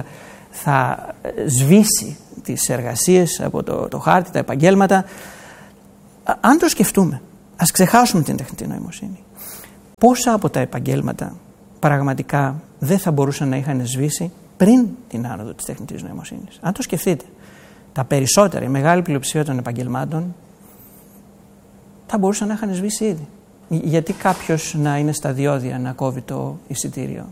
θα σβήσει τις εργασίες από το χάρτη, τα επαγγέλματα. Αν το σκεφτούμε, ας ξεχάσουμε την τεχνητή νοημοσύνη. Πόσα από τα επαγγέλματα πραγματικά δεν θα μπορούσαν να είχαν σβήσει πριν την άνοδο της τεχνητής νοημοσύνης? Αν το σκεφτείτε, τα περισσότερα, η μεγάλη πλειοψηφία των επαγγελμάτων θα μπορούσαν να είχαν σβήσει ήδη. Γιατί κάποιος να είναι στα διόδια να κόβει το εισιτήριο?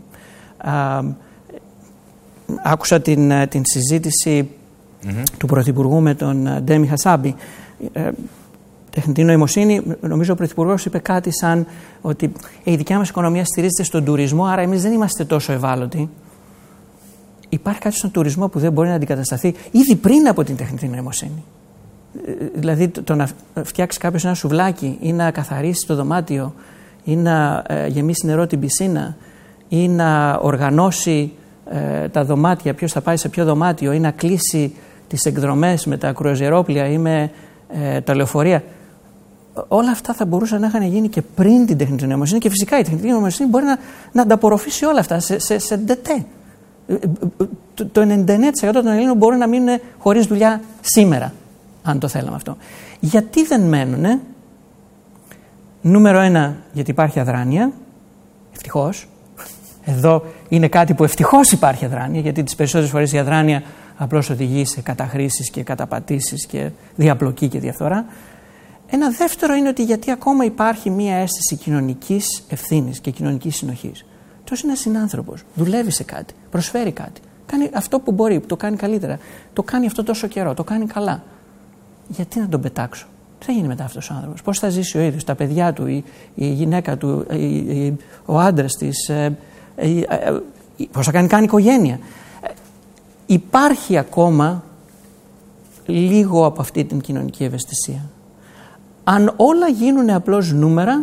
Άκουσα την συζήτηση του Πρωθυπουργού με τον Ντέμι Χασάμπη. Τεχνητή νοημοσύνη, νομίζω ο Πρωθυπουργός είπε κάτι σαν ότι η δικιά μας οικονομία στηρίζεται στον τουρισμό, άρα εμείς δεν είμαστε τόσο ευάλωτοι. Υπάρχει κάτι στον τουρισμό που δεν μπορεί να αντικατασταθεί ήδη πριν από την τεχνητή νοημοσύνη. Δηλαδή το να φτιάξει κάποιος ένα σουβλάκι ή να καθαρίσει το δωμάτιο ή να γεμίσει νερό την πισίνα ή να οργανώσει τα δωμάτια, ποιος θα πάει σε ποιο δωμάτιο, ή να κλείσει τις εκδρομές με τα κρουαζιερόπλια ή με τα λεωφορεία. Όλα αυτά θα μπορούσαν να είχαν γίνει και πριν την τεχνητή νοημοσύνη, και φυσικά η τεχνητή νοημοσύνη μπορεί να ανταπορροφήσει όλα αυτά σε ντετέ. Το 99% των Ελλήνων μπορούν να μείνουν χωρίς δουλειά σήμερα, αν το θέλαμε αυτό. Γιατί δεν μένουνε? Νούμερο 1, γιατί υπάρχει αδράνεια. Ευτυχώς. Εδώ είναι κάτι που ευτυχώς υπάρχει αδράνεια, γιατί τις περισσότερες φορές η αδράνεια απλώς οδηγεί σε καταχρήσεις και καταπατήσεις και διαπλοκή και διαφθορά. Ένα δεύτερο είναι ότι γιατί ακόμα υπάρχει μία αίσθηση κοινωνικής ευθύνης και κοινωνικής συνοχής. Τόσο είναι ένας συνάνθρωπος, δουλεύει σε κάτι, προσφέρει κάτι, κάνει αυτό που μπορεί, το κάνει καλύτερα, το κάνει αυτό τόσο καιρό, το κάνει καλά. Γιατί να τον πετάξω? Τι θα γίνει μετά αυτός ο άνθρωπος? Πώς θα ζήσει ο ίδιος, τα παιδιά του, η γυναίκα του, ο άντρας της, πώς θα κάνει οικογένεια? Υπάρχει ακόμα λίγο από αυτή την κοινωνική ευαισθησία. Αν όλα γίνουν απλώς νούμερα,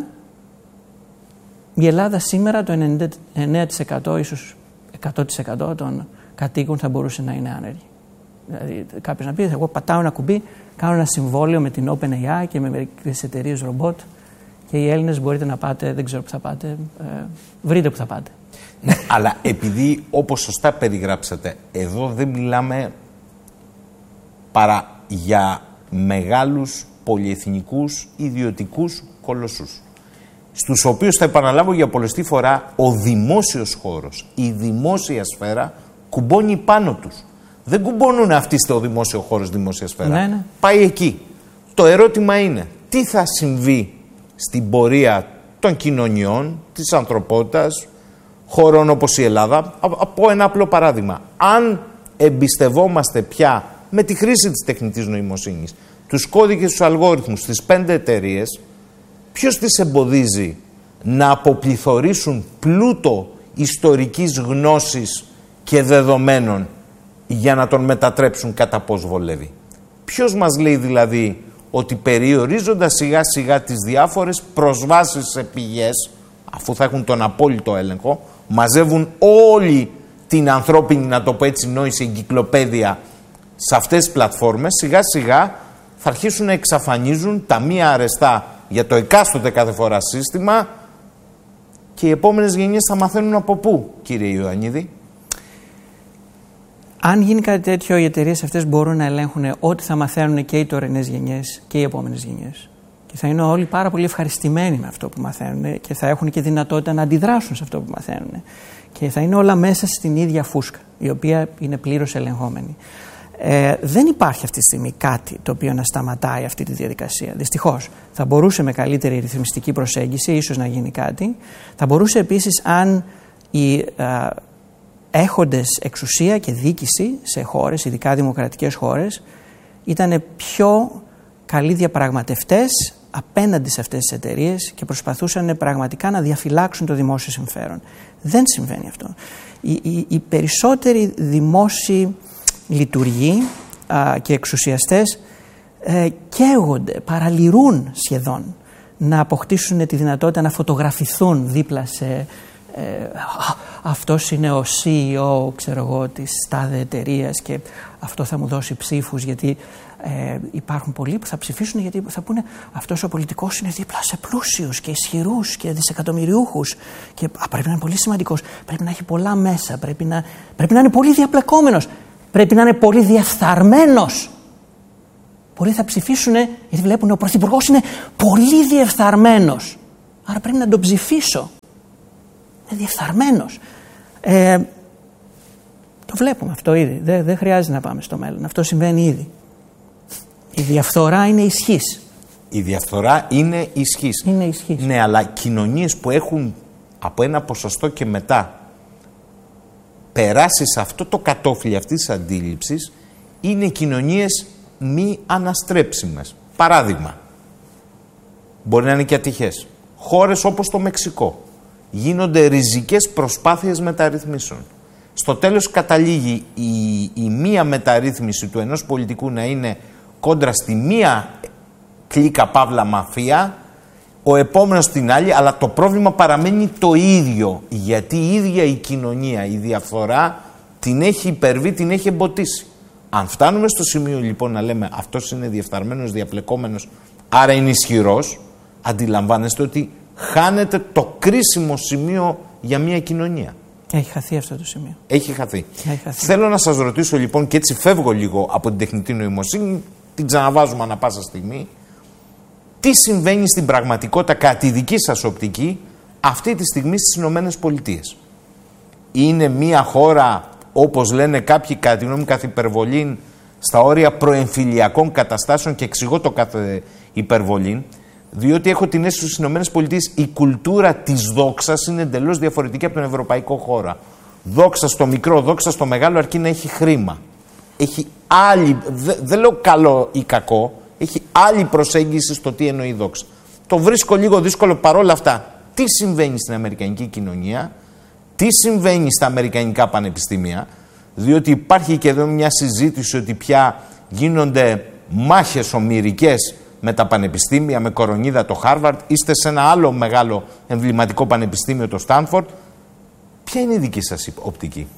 η Ελλάδα σήμερα το 99% ίσως 100% των κατοίκων θα μπορούσε να είναι άνεργοι. Δηλαδή κάποιος να πει, εγώ πατάω ένα κουμπί, κάνω ένα συμβόλαιο με την OpenAI και με μερικές εταιρείες ρομπότ και οι Έλληνες μπορείτε να πάτε, δεν ξέρω που θα πάτε, βρείτε που θα πάτε. Ναι, αλλά επειδή όπως σωστά περιγράψατε, εδώ δεν μιλάμε παρά για μεγάλους πολυεθνικούς ιδιωτικούς κολοσσούς, στους οποίους, θα επαναλάβω για πολλωστή φορά, ο δημόσιος χώρος, η δημόσια σφαίρα κουμπώνει πάνω τους. Δεν κουμπώνουν αυτοί στο δημόσιο χώρο, στη δημόσια σφαίρα. Ναι. Πάει εκεί. Το ερώτημα είναι, τι θα συμβεί στην πορεία των κοινωνιών, της ανθρωπότητας, χωρών όπως η Ελλάδα? Από ένα απλό παράδειγμα. Αν εμπιστευόμαστε πια με τη χρήση της τεχνητής νοημοσύνης τους κώδικες, τους αλγόριθμους, τις 5 εταιρείες, ποιος τις εμποδίζει να αποπληθωρήσουν πλούτο ιστορικής γνώσης και δεδομένων για να τον μετατρέψουν κατά πώς βολεύει? Ποιος μας λέει δηλαδή ότι περιορίζοντας σιγά σιγά τις διάφορες προσβάσεις σε πηγές, αφού θα έχουν τον απόλυτο έλεγχο, μαζεύουν όλη την ανθρώπινη, να το πω έτσι, νόηση, εγκυκλοπαίδεια σε αυτές τις πλατφόρμες, σιγά σιγά θα αρχίσουν να εξαφανίζουν τα μία αρεστά για το εκάστοτε κάθε φορά σύστημα και οι επόμενες γενιές θα μαθαίνουν από πού, κύριε Ιωαννίδη? Αν γίνει κάτι τέτοιο, οι εταιρείες αυτές μπορούν να ελέγχουν ό,τι θα μαθαίνουν και οι τωρινές γενιές και οι επόμενες γενιές. Και θα είναι όλοι πάρα πολύ ευχαριστημένοι με αυτό που μαθαίνουν και θα έχουν και δυνατότητα να αντιδράσουν σε αυτό που μαθαίνουν. Και θα είναι όλα μέσα στην ίδια φούσκα, η οποία είναι πλήρως ελεγχόμενη. Δεν υπάρχει αυτή τη στιγμή κάτι το οποίο να σταματάει αυτή τη διαδικασία. Δυστυχώς. Θα μπορούσε με καλύτερη ρυθμιστική προσέγγιση ίσως να γίνει κάτι. Θα μπορούσε επίσης, αν οι έχοντες εξουσία και διοίκηση σε χώρες, ειδικά δημοκρατικές χώρες, ήταν πιο καλοί διαπραγματευτές απέναντι σε αυτές τις εταιρείες και προσπαθούσαν πραγματικά να διαφυλάξουν το δημόσιο συμφέρον. Δεν συμβαίνει αυτό. Οι περισσότεροι δημόσιοι λειτουργοί και εξουσιαστές καίγονται, παραλυρούν σχεδόν να αποκτήσουν τη δυνατότητα να φωτογραφηθούν δίπλα σε αυτός είναι ο CEO, ξέρω εγώ, της τάδε εταιρείας και αυτό θα μου δώσει ψήφους, γιατί υπάρχουν πολλοί που θα ψηφίσουν γιατί θα πούνε αυτός ο πολιτικός είναι δίπλα σε πλούσιους και ισχυρούς και δισεκατομμυριούχους και πρέπει να είναι πολύ σημαντικός, πρέπει να έχει πολλά μέσα, πρέπει να είναι πολύ διαπλεκόμενος. πρέπει να είναι πολύ διεφθαρμένος. Πολλοί θα ψηφίσουν γιατί βλέπουν ο Πρωθυπουργός είναι πολύ διεφθαρμένος. Άρα πρέπει να τον ψηφίσω. Είναι διεφθαρμένος. Το βλέπουμε αυτό ήδη. Δεν χρειάζεται να πάμε στο μέλλον. Αυτό συμβαίνει ήδη. Η διαφθορά είναι ισχύς. Η διαφθορά είναι ισχύς. Είναι ισχύς. Ναι, αλλά κοινωνίες που έχουν από ένα ποσοστό και μετά περάσει σε αυτό το κατόφλι αυτής της αντίληψης είναι κοινωνίες μη αναστρέψιμες. Παράδειγμα, μπορεί να είναι και ατυχές. Χώρες όπως το Μεξικό γίνονται ριζικές προσπάθειες μεταρρυθμίσεων. Στο τέλος καταλήγει η μία μεταρρύθμιση του ενός πολιτικού να είναι κόντρα στη μία κλίκα παύλα μαφία, ο επόμενος στην άλλη, αλλά το πρόβλημα παραμένει το ίδιο. Γιατί η ίδια η κοινωνία, η διαφθορά την έχει υπερβεί, την έχει εμποτίσει. Αν φτάνουμε στο σημείο λοιπόν να λέμε αυτός είναι διεφθαρμένος, διαπλεκόμενος, άρα είναι ισχυρός, αντιλαμβάνεστε ότι χάνεται το κρίσιμο σημείο για μια κοινωνία. Έχει χαθεί αυτό το σημείο. Έχει χαθεί. Θέλω να σας ρωτήσω λοιπόν, και έτσι φεύγω λίγο από την τεχνητή νοημοσύνη, την ξαναβάζουμε ανά πάσα στιγμή. Τι συμβαίνει στην πραγματικότητα κατά τη δική σας οπτική αυτή τη στιγμή στις Ηνωμένες Πολιτείες? Είναι μια χώρα, όπως λένε κάποιοι κατά τη γνώμη καθ' υπερβολήν, στα όρια προεμφυλιακών καταστάσεων, και εξηγώ το κάθε υπερβολήν, διότι έχω την αίσθηση στις Ηνωμένες Πολιτείες η κουλτούρα της δόξας είναι εντελώς διαφορετική από τον ευρωπαϊκό χώρο. Δόξα στο μικρό, δόξα στο μεγάλο, αρκεί να έχει χρήμα. Έχει άλλη, δεν λέω καλό ή κακό, έχει άλλη προσέγγιση στο τι εννοεί δόξα. Το βρίσκω λίγο δύσκολο. Παρόλα αυτά, τι συμβαίνει στην αμερικανική κοινωνία, τι συμβαίνει στα αμερικανικά πανεπιστήμια, διότι υπάρχει και εδώ μια συζήτηση ότι πια γίνονται μάχες ομηρικές με τα πανεπιστήμια, με κορονίδα το Χάρβαρντ, είστε σε ένα άλλο μεγάλο εμβληματικό πανεπιστήμιο, το Στάνφορντ. Ποια είναι η δική σας οπτική?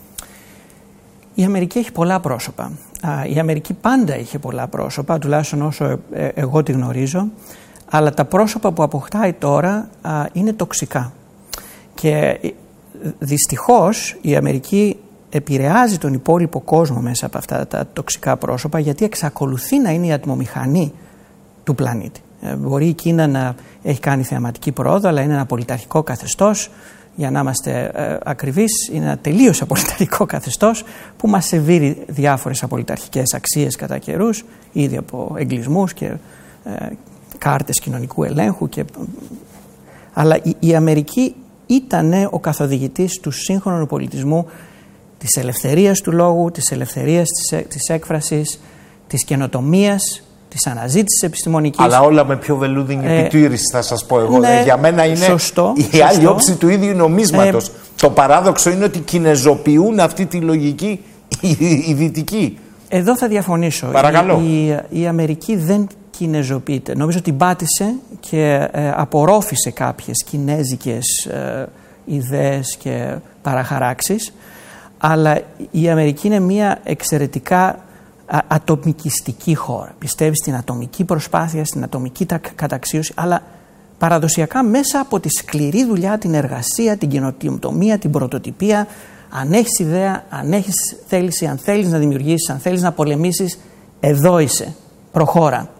Η Αμερική έχει πολλά πρόσωπα. Η Αμερική πάντα είχε πολλά πρόσωπα, τουλάχιστον όσο εγώ τη γνωρίζω, αλλά τα πρόσωπα που αποκτάει τώρα είναι τοξικά. Και δυστυχώς η Αμερική επηρεάζει τον υπόλοιπο κόσμο μέσα από αυτά τα τοξικά πρόσωπα, γιατί εξακολουθεί να είναι η ατμομηχανή του πλανήτη. Μπορεί η Κίνα να έχει κάνει θεαματική πρόοδο, αλλά είναι ένα πολιταρχικό καθεστώς. Για να είμαστε ακριβείς, είναι ένα τελείως απολυταρχικό καθεστώς που μας σεβεί διάφορες απολυταρχικές αξίες κατά καιρούς, ήδη από εγκλισμούς και κάρτες κοινωνικού ελέγχου. Αλλά η Αμερική ήταν ο καθοδηγητής του σύγχρονου πολιτισμού, της ελευθερίας του λόγου, της ελευθερίας της έκφρασης, της καινοτομίας, της αναζήτησης επιστημονικής. Αλλά όλα με πιο βελούδινη επιτήρηση, θα σας πω εγώ. Ναι, για μένα είναι η άλλη όψη του ίδιου νομίσματος. Το παράδοξο είναι ότι κινεζοποιούν αυτή τη λογική οι δυτικοί. Εδώ θα διαφωνήσω. Παρακαλώ. Η Αμερική δεν κινεζοποιείται. Νομίζω ότι πάτησε και απορρόφησε κάποιες κινέζικες ιδέες και παραχαράξεις. Αλλά η Αμερική είναι μια εξαιρετικά ατομικιστική χώρα. Πιστεύει στην ατομική προσπάθεια, στην ατομική καταξίωση, αλλά παραδοσιακά μέσα από τη σκληρή δουλειά, την εργασία, την καινοτομία, την πρωτοτυπία, αν έχεις ιδέα, αν έχεις θέληση, αν θέλεις να δημιουργήσεις, αν θέλεις να πολεμήσεις, εδώ είσαι, προχώρα.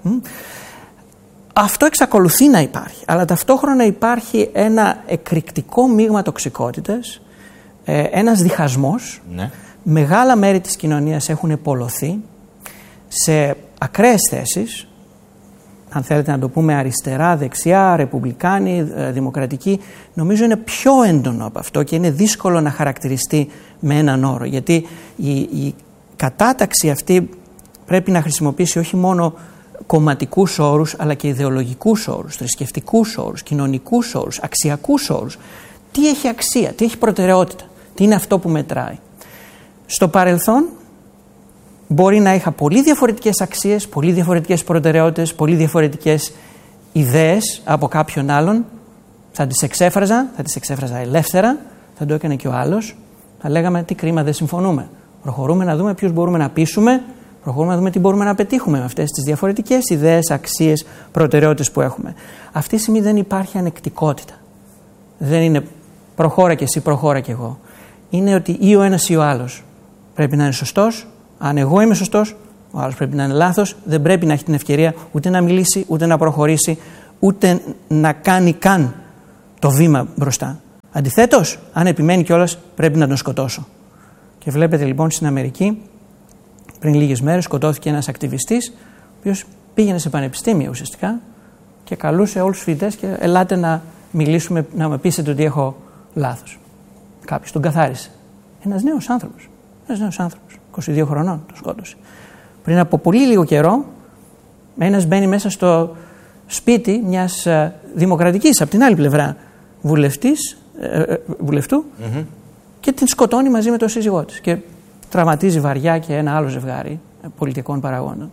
Αυτό εξακολουθεί να υπάρχει, αλλά ταυτόχρονα υπάρχει ένα εκρηκτικό μείγμα τοξικότητας, ένας διχασμός. Ναι. Μεγάλα μέρη της κοινωνίας έχουν πολλωθεί σε ακραίες θέσεις, αν θέλετε να το πούμε αριστερά, δεξιά, ρεπουμπλικάνοι, δημοκρατικοί. Νομίζω είναι πιο έντονο από αυτό και είναι δύσκολο να χαρακτηριστεί με έναν όρο, γιατί η κατάταξη αυτή πρέπει να χρησιμοποιήσει όχι μόνο κομματικούς όρους, αλλά και ιδεολογικούς όρους, θρησκευτικούς όρους, κοινωνικούς όρους, αξιακούς όρους. Τι έχει αξία, τι έχει προτεραιότητα, τι είναι αυτό που μετράει. Στο παρελθόν μπορεί να είχα πολύ διαφορετικές αξίες, πολύ διαφορετικές προτεραιότητες, πολύ διαφορετικές ιδέες από κάποιον άλλον. Θα τις εξέφραζα ελεύθερα, θα το έκανε και ο άλλος. Θα λέγαμε τι κρίμα, δεν συμφωνούμε. Προχωρούμε να δούμε ποιους μπορούμε να πείσουμε, προχωρούμε να δούμε τι μπορούμε να πετύχουμε με αυτές τις διαφορετικές ιδέες, αξίες, προτεραιότητες που έχουμε. Αυτή τη στιγμή δεν υπάρχει ανεκτικότητα. Δεν είναι προχώρα και εσύ, προχώρα και εγώ. Είναι ότι ή ο ένας ή ο άλλος πρέπει να είναι σωστός, Αν εγώ είμαι σωστός, ο άλλος πρέπει να είναι λάθος, δεν πρέπει να έχει την ευκαιρία ούτε να μιλήσει, ούτε να προχωρήσει, ούτε να κάνει καν το βήμα μπροστά. Αντιθέτως, αν επιμένει κιόλας, πρέπει να τον σκοτώσω. Και βλέπετε λοιπόν στην Αμερική, πριν λίγες μέρες σκοτώθηκε ένας ακτιβιστής, ο οποίος πήγαινε σε πανεπιστήμια ουσιαστικά και καλούσε όλους τους φοιτητές και ελάτε να μιλήσουμε, να με πείσετε ότι έχω λάθος. Κάποιος τον καθάρισε. Ένας νέος άνθρωπος, 22 χρονών τον σκότωσε. Πριν από πολύ λίγο καιρό, ένας μπαίνει μέσα στο σπίτι μιας δημοκρατικής, από την άλλη πλευρά, βουλευτού και την σκοτώνει μαζί με τον σύζυγό της και τραυματίζει βαριά και ένα άλλο ζευγάρι πολιτικών παραγόντων.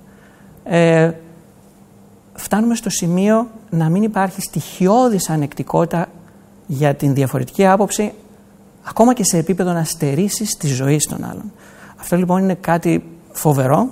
Φτάνουμε στο σημείο να μην υπάρχει στοιχειώδης ανεκτικότητα για την διαφορετική άποψη, ακόμα και σε επίπεδο να στερήσεις τη ζωή των άλλων. Αυτό λοιπόν είναι κάτι φοβερό,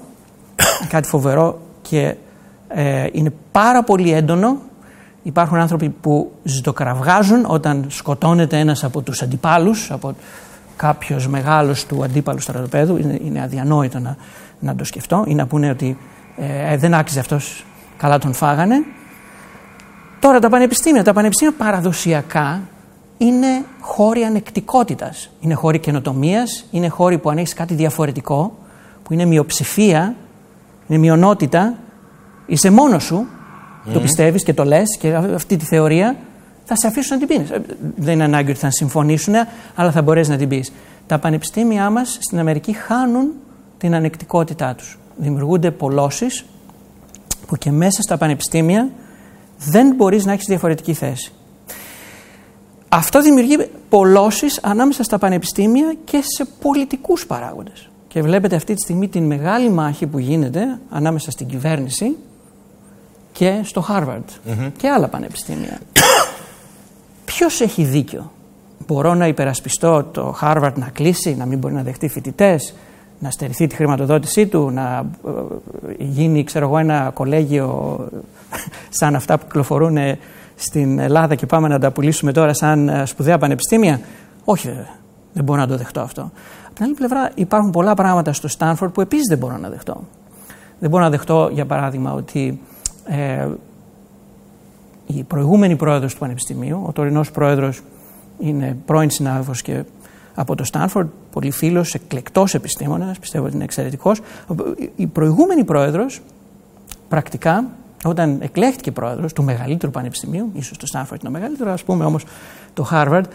και είναι πάρα πολύ έντονο. Υπάρχουν άνθρωποι που ζητοκραυγάζουν όταν σκοτώνεται ένας από τους αντιπάλους, από κάποιος μεγάλος του αντίπαλου στρατοπέδου. Είναι αδιανόητο να το σκεφτώ ή να πούνε ότι δεν άξιζε αυτός, καλά τον φάγανε. Τώρα τα πανεπιστήμια παραδοσιακά είναι χώροι ανεκτικότητας, είναι χώροι καινοτομίας, είναι χώροι που αν έχεις κάτι διαφορετικό, που είναι μειοψηφία, είναι μειονότητα, είσαι μόνος σου, το πιστεύεις και το λες και αυτή τη θεωρία, θα σε αφήσουν να την πεις. Δεν είναι ανάγκη ότι θα συμφωνήσουν, αλλά θα μπορείς να την πεις. Τα πανεπιστήμια μας στην Αμερική χάνουν την ανεκτικότητά τους. Δημιουργούνται πολλώσεις που και μέσα στα πανεπιστήμια δεν μπορείς να έχεις διαφορετική θέση. Αυτό δημιουργεί πολλώσεις ανάμεσα στα πανεπιστήμια και σε πολιτικούς παράγοντες. Και βλέπετε αυτή τη στιγμή την μεγάλη μάχη που γίνεται ανάμεσα στην κυβέρνηση και στο Harvard και άλλα πανεπιστήμια. Ποιος έχει δίκιο? Μπορώ να υπερασπιστώ το Harvard να κλείσει, να μην μπορεί να δεχτεί φοιτητές, να στερηθεί τη χρηματοδότησή του, να γίνει ένα κολέγιο σαν αυτά που κυκλοφορούν στην Ελλάδα και πάμε να τα πουλήσουμε τώρα σαν σπουδαία πανεπιστήμια? Όχι βέβαια, δεν μπορώ να το δεχτώ αυτό. Από την άλλη πλευρά υπάρχουν πολλά πράγματα στο Στάνφορντ που επίσης δεν μπορώ να δεχτώ. Δεν μπορώ να δεχτώ για παράδειγμα ότι η προηγούμενη πρόεδρος του Πανεπιστημίου, ο τωρινός πρόεδρος είναι πρώην συνάδελφος και από το Στάνφορντ, πολύ φίλος, εκλεκτός επιστήμονας, πιστεύω ότι είναι εξαιρετικός. Η προηγούμενη πρόεδρος πρακτικά, όταν εκλέχτηκε πρόεδρος του μεγαλύτερου πανεπιστημίου, ίσως το Στάνφορντ είναι το μεγαλύτερο, ας πούμε όμως το Harvard,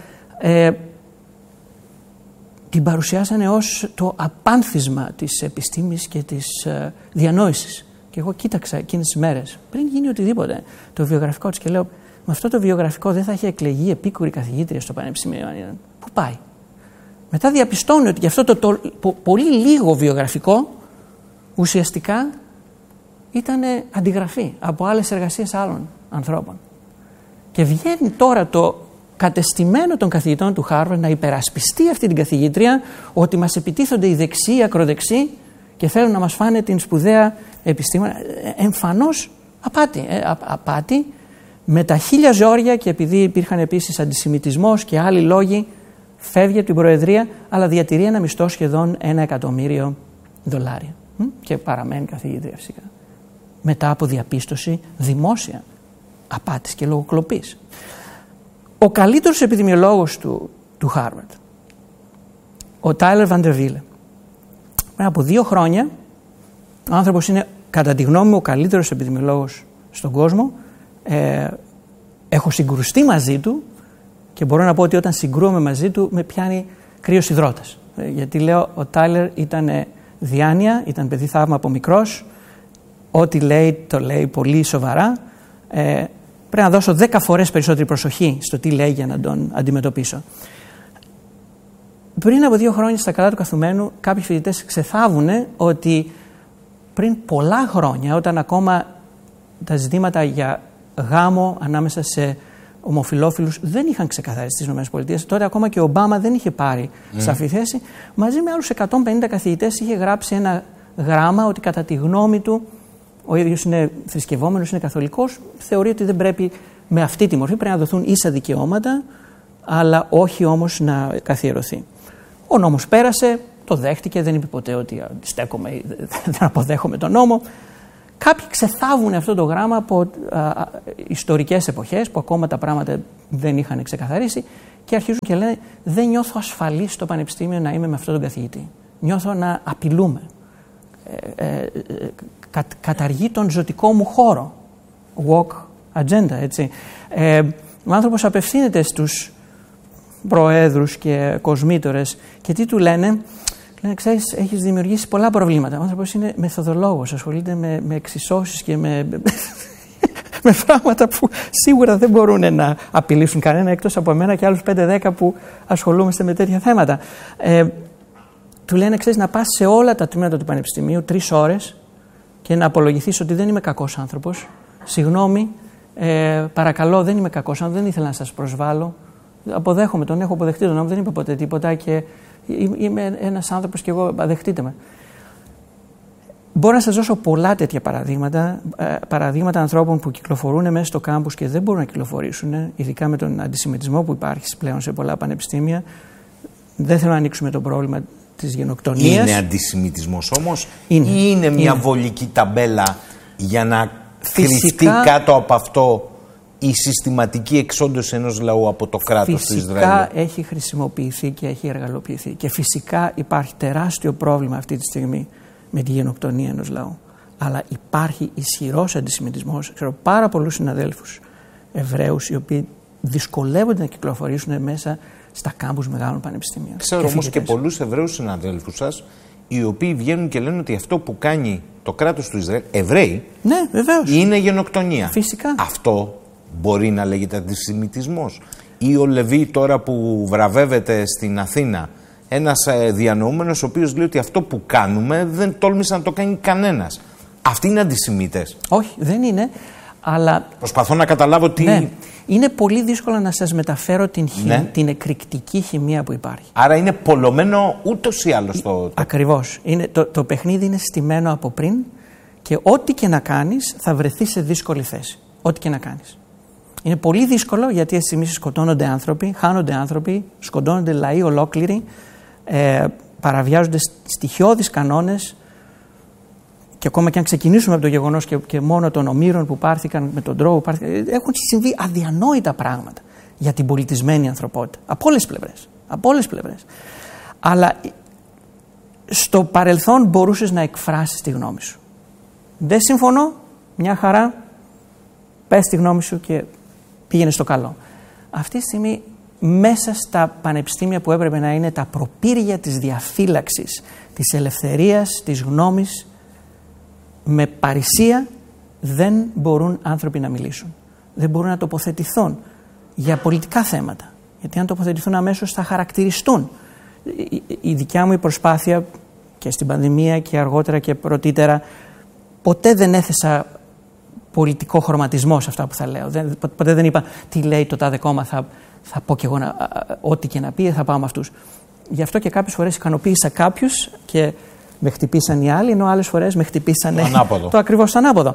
την παρουσιάσανε ως το απάνθισμα της επιστήμης και της διανόησης. Και εγώ κοίταξα εκείνες τις μέρες, πριν γίνει οτιδήποτε, το βιογραφικό της και λέω, με αυτό το βιογραφικό δεν θα είχε εκλεγεί επίκουρη καθηγήτρια στο πανεπιστήμιο. Πού πάει? Μετά διαπιστώνει ότι για αυτό το πολύ λίγο βιογραφικό ουσιαστικά ήταν αντιγραφή από άλλες εργασίες άλλων ανθρώπων. Και βγαίνει τώρα το κατεστημένο των καθηγητών του Harvard να υπερασπιστεί αυτή την καθηγήτρια ότι μας επιτίθονται οι δεξιοί, οι ακροδεξιοί και θέλουν να μας φάνε την σπουδαία επιστήμονα. Εμφανώς απάτη με τα χίλια ζόρια, και επειδή υπήρχαν επίσης αντισημιτισμός και άλλοι λόγοι, φεύγει από την Προεδρία, αλλά διατηρεί ένα μισθό σχεδόν $1.000.000 και παραμένει καθηγήτρια φυσικά. Μετά από διαπίστωση δημόσια απάτης και λογοκλοπής. Ο καλύτερος επιδημιολόγος του Harvard, ο Tyler Van Der Wille, πριν από 2 χρόνια, ο άνθρωπος είναι κατά τη γνώμη μου ο καλύτερος επιδημιολόγος στον κόσμο. Έχω συγκρουστεί μαζί του και μπορώ να πω ότι όταν συγκρούομαι μαζί του με πιάνει κρύος υδρότας. Γιατί λέω ο Tyler ήταν διάνοια, ήταν παιδί θαύμα από μικρός, ό,τι λέει το λέει πολύ σοβαρά. Πρέπει να δώσω 10 φορές περισσότερη προσοχή στο τι λέει για να τον αντιμετωπίσω. Πριν από 2 χρόνια στα καλά του καθουμένου κάποιοι φοιτητές ξεθάβουνε ότι πριν πολλά χρόνια, όταν ακόμα τα ζητήματα για γάμο ανάμεσα σε ομοφυλόφιλους δεν είχαν ξεκαθαριστεί στις ΗΠΑ, τότε ακόμα και ο Ομπάμα δεν είχε πάρει σαφή θέση, μαζί με άλλους 150 καθηγητές είχε γράψει ένα γράμμα ότι κατά τη γνώμη του, ο ίδιος είναι θρησκευόμενος, είναι καθολικός, θεωρεί ότι δεν πρέπει με αυτή τη μορφή, πρέπει να δοθούν ίσα δικαιώματα, αλλά όχι όμως να καθιερωθεί. Ο νόμος πέρασε, το δέχτηκε, δεν είπε ποτέ ότι στέκομαι ή δεν αποδέχομαι τον νόμο. Κάποιοι ξεθάβουν αυτό το γράμμα από ιστορικές εποχές που ακόμα τα πράγματα δεν είχαν ξεκαθαρίσει και αρχίζουν και λένε δεν νιώθω ασφαλής στο πανεπιστήμιο να είμαι με αυτόν τον καθηγητή. Νιώθω να απειλούμε. Καταργεί τον ζωτικό μου χώρο. Walk agenda, έτσι. Ο άνθρωπος απευθύνεται στους προέδρους και κοσμήτορες και τι του λένε. Λένε, ξέρεις, έχεις δημιουργήσει πολλά προβλήματα. Ο άνθρωπος είναι μεθοδολόγος, ασχολείται με εξισώσεις και με πράγματα που σίγουρα δεν μπορούν να απειλήσουν κανένα εκτός από εμένα και άλλους 5-10 που ασχολούμαστε με τέτοια θέματα. Του λένε, ξέρεις, να πας σε όλα τα τμήματα του πανεπιστημίου 3 ώρες και να απολογηθείς ότι δεν είμαι κακός άνθρωπος. Συγγνώμη, παρακαλώ, δεν είμαι κακός άνθρωπος, δεν ήθελα να σας προσβάλλω. Αποδέχομαι, τον έχω αποδεχτεί τον νόμο, δεν είπα ποτέ τίποτα και είμαι ένας άνθρωπος και εγώ, δεχτείτε με. Μπορώ να σας δώσω πολλά τέτοια παραδείγματα ανθρώπων που κυκλοφορούν μέσα στο κάμπους και δεν μπορούν να κυκλοφορήσουν, ειδικά με τον αντισημιτισμό που υπάρχει πλέον σε πολλά πανεπιστήμια. Δεν θέλω να ανοίξουμε το πρόβλημα της γενοκτονίας. Είναι αντισημιτισμός όμως ή είναι μια βολική ταμπέλα για να κρυφτεί κάτω από αυτό η συστηματική εξόντωση ενός λαού από το κράτος του Ισραήλ? Φυσικά έχει χρησιμοποιηθεί και έχει εργαλοποιηθεί και φυσικά υπάρχει τεράστιο πρόβλημα αυτή τη στιγμή με τη γενοκτονία ενός λαού. Αλλά υπάρχει ισχυρός αντισημιτισμός. Ξέρω πάρα πολλούς συναδέλφους Εβραίους οι οποίοι δυσκολεύονται να κυκλοφορήσουν μέσα στα κάμπους μεγάλων πανεπιστημίων. Ξέρω όμως και πολλούς Εβραίους συναδέλφους σας οι οποίοι βγαίνουν και λένε ότι αυτό που κάνει το κράτος του Ισραήλ, Εβραίοι, ναι, βεβαίως, είναι γενοκτονία. Φυσικά. Αυτό μπορεί να λέγεται αντισημιτισμός? Ή ο Λεβί τώρα που βραβεύεται στην Αθήνα, ένας διανοούμενος ο οποίος λέει ότι αυτό που κάνουμε δεν τόλμησε να το κάνει κανένας. Αυτοί είναι αντισημίτες? Όχι, δεν είναι. Αλλά προσπαθώ να καταλάβω τι... Ναι. Είναι πολύ δύσκολο να σας μεταφέρω την εκρηκτική χημεία που υπάρχει. Άρα είναι πολλωμένο ούτως ή άλλως το... Ακριβώς. Το παιχνίδι είναι στημένο από πριν και ό,τι και να κάνεις θα βρεθείς σε δύσκολη θέση. Ό,τι και να κάνεις. Είναι πολύ δύσκολο γιατί έτσι εμείς σκοτώνονται άνθρωποι, χάνονται άνθρωποι, σκοτώνονται λαοί ολόκληροι, παραβιάζονται στοιχειώδεις κανόνες. Και ακόμα και αν ξεκινήσουμε από το γεγονός και μόνο των ομήρων που πάρθηκαν με τον τρόπο που πάρθηκαν, έχουν συμβεί αδιανόητα πράγματα για την πολιτισμένη ανθρωπότητα. Από όλες τις πλευρές. Από όλες τις πλευρές. Αλλά στο παρελθόν μπορούσες να εκφράσεις τη γνώμη σου. Δεν συμφωνώ, μια χαρά, πες τη γνώμη σου και πήγαινε στο καλό. Αυτή τη στιγμή μέσα στα πανεπιστήμια που έπρεπε να είναι τα προπήρια της διαφύλαξης, της ελευθερίας, της γνώμης, με παρησία δεν μπορούν άνθρωποι να μιλήσουν. Δεν μπορούν να τοποθετηθούν για πολιτικά θέματα. Γιατί αν τοποθετηθούν αμέσως θα χαρακτηριστούν. Η δικιά μου η προσπάθεια και στην πανδημία και αργότερα και πρωτήτερα ποτέ δεν έθεσα πολιτικό χρωματισμό σε αυτά που θα λέω. Ποτέ δεν είπα τι λέει το τάδε κόμμα, θα πω κι εγώ ό,τι και να πει θα πάω με αυτούς. Γι' αυτό και κάποιες φορές ικανοποίησα κάποιους και με χτυπήσαν οι άλλοι, ενώ άλλες φορές με χτυπήσαν το ακριβώς ανάποδο.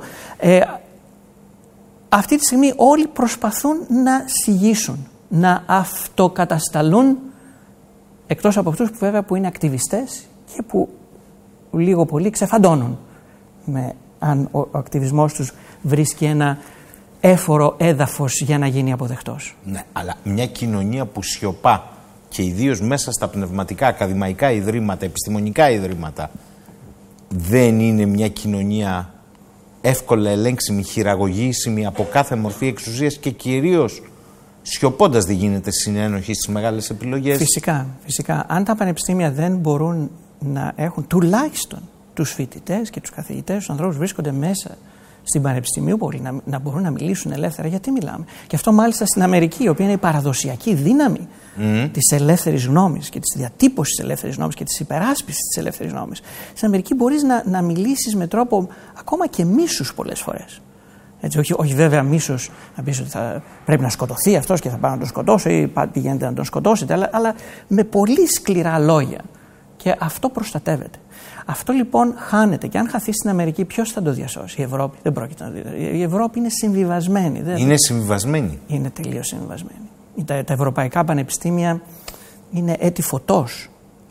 Αυτή τη στιγμή όλοι προσπαθούν να συγγύσουν, να αυτοκατασταλούν, εκτός από αυτούς που βέβαια που είναι ακτιβιστές και που λίγο πολύ ξεφαντώνουν αν ο ακτιβισμός τους βρίσκει ένα έφορο έδαφος για να γίνει αποδεκτός. Ναι, αλλά μια κοινωνία που σιωπά και ιδίως μέσα στα πνευματικά, ακαδημαϊκά ιδρύματα, επιστημονικά ιδρύματα, δεν είναι μια κοινωνία εύκολα ελέγξιμη, χειραγωγήσιμη από κάθε μορφή εξουσίας και κυρίως σιωπώντας δεν γίνεται συνένοχη στις μεγάλες επιλογές? Φυσικά, φυσικά. Αν τα πανεπιστήμια δεν μπορούν να έχουν τουλάχιστον τους φοιτητές και τους καθηγητές, τους ανθρώπους που βρίσκονται μέσα στην πανεπιστημίου πόλη, να μπορούν να μιλήσουν ελεύθερα, γιατί μιλάμε. Και αυτό μάλιστα στην Αμερική, η οποία είναι η παραδοσιακή δύναμη της ελεύθερης γνώμης και της διατύπωσης της ελεύθερης γνώμης και της υπεράσπισης της ελεύθερης γνώμης. Στην Αμερική μπορείς να μιλήσεις με τρόπο ακόμα και μίσους πολλές φορές. Έτσι, όχι βέβαια μίσος να πεις ότι θα πρέπει να σκοτωθεί αυτός και θα πάω να τον σκοτώσω ή πηγαίνετε να τον σκοτώσετε, αλλά με πολύ σκληρά λόγια. Και αυτό προστατεύεται. Αυτό λοιπόν χάνεται και αν χαθεί στην Αμερική, ποιος θα το διασώσει? Η Ευρώπη δεν πρόκειται να το διασώσει. Η Ευρώπη είναι συμβιβασμένη. Είναι συμβιβασμένη. Είναι τελείως συμβιβασμένη. Τα ευρωπαϊκά πανεπιστήμια είναι έτη φωτός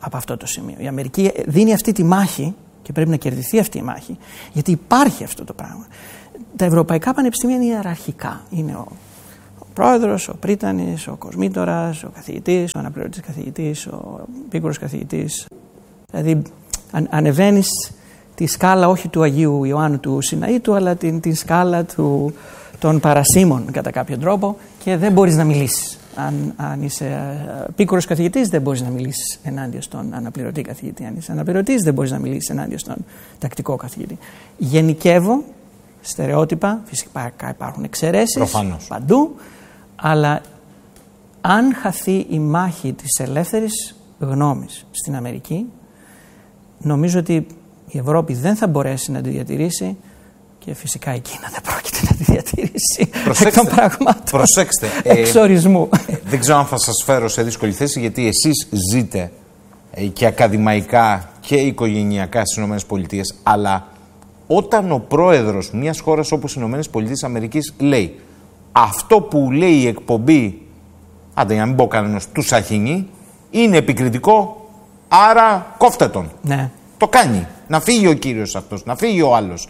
από αυτό το σημείο. Η Αμερική δίνει αυτή τη μάχη και πρέπει να κερδιθεί αυτή η μάχη, γιατί υπάρχει αυτό το πράγμα. Τα ευρωπαϊκά πανεπιστήμια είναι ιεραρχικά. Είναι ο πρόεδρος, ο πρίτανης, ο κοσμήτορας, ο καθηγητής, ο αναπληρωτής καθηγητής, ο επίκουρος καθηγητής. Δηλαδή ανεβαίνεις τη σκάλα όχι του Αγίου Ιωάννου του Σιναήτου, αλλά τη σκάλα των παρασίμων κατά κάποιο τρόπο, και δεν μπορείς να μιλήσεις. Αν είσαι επίκουρος καθηγητής, δεν μπορείς να μιλήσεις ενάντια στον αναπληρωτή καθηγητή. Αν είσαι αναπληρωτής, δεν μπορείς να μιλήσεις ενάντια στον τακτικό καθηγητή. Γενικεύω, στερεότυπα, φυσικά υπάρχουν εξαιρέσεις παντού, αλλά αν χαθεί η μάχη της ελεύθερης γνώμης στην Αμερική, νομίζω ότι η Ευρώπη δεν θα μπορέσει να τη διατηρήσει, και φυσικά η Κίνα δεν πρόκειται να τη διατηρήσει. Προσέξτε. Εξορισμού. Δεν ξέρω αν θα σας φέρω σε δύσκολη θέση, γιατί εσείς ζείτε και ακαδημαϊκά και οικογενειακά στις ΗΠΑ, αλλά όταν ο πρόεδρος μιας χώρας όπως οι ΗΠΑ λέει αυτό που λέει η εκπομπή, άντε για να μην πω κανένας, του Σαχίνη, είναι επικριτικό, άρα κόφτε τον. Ναι. Το κάνει. Να φύγει ο κύριος αυτός, να φύγει ο άλλος.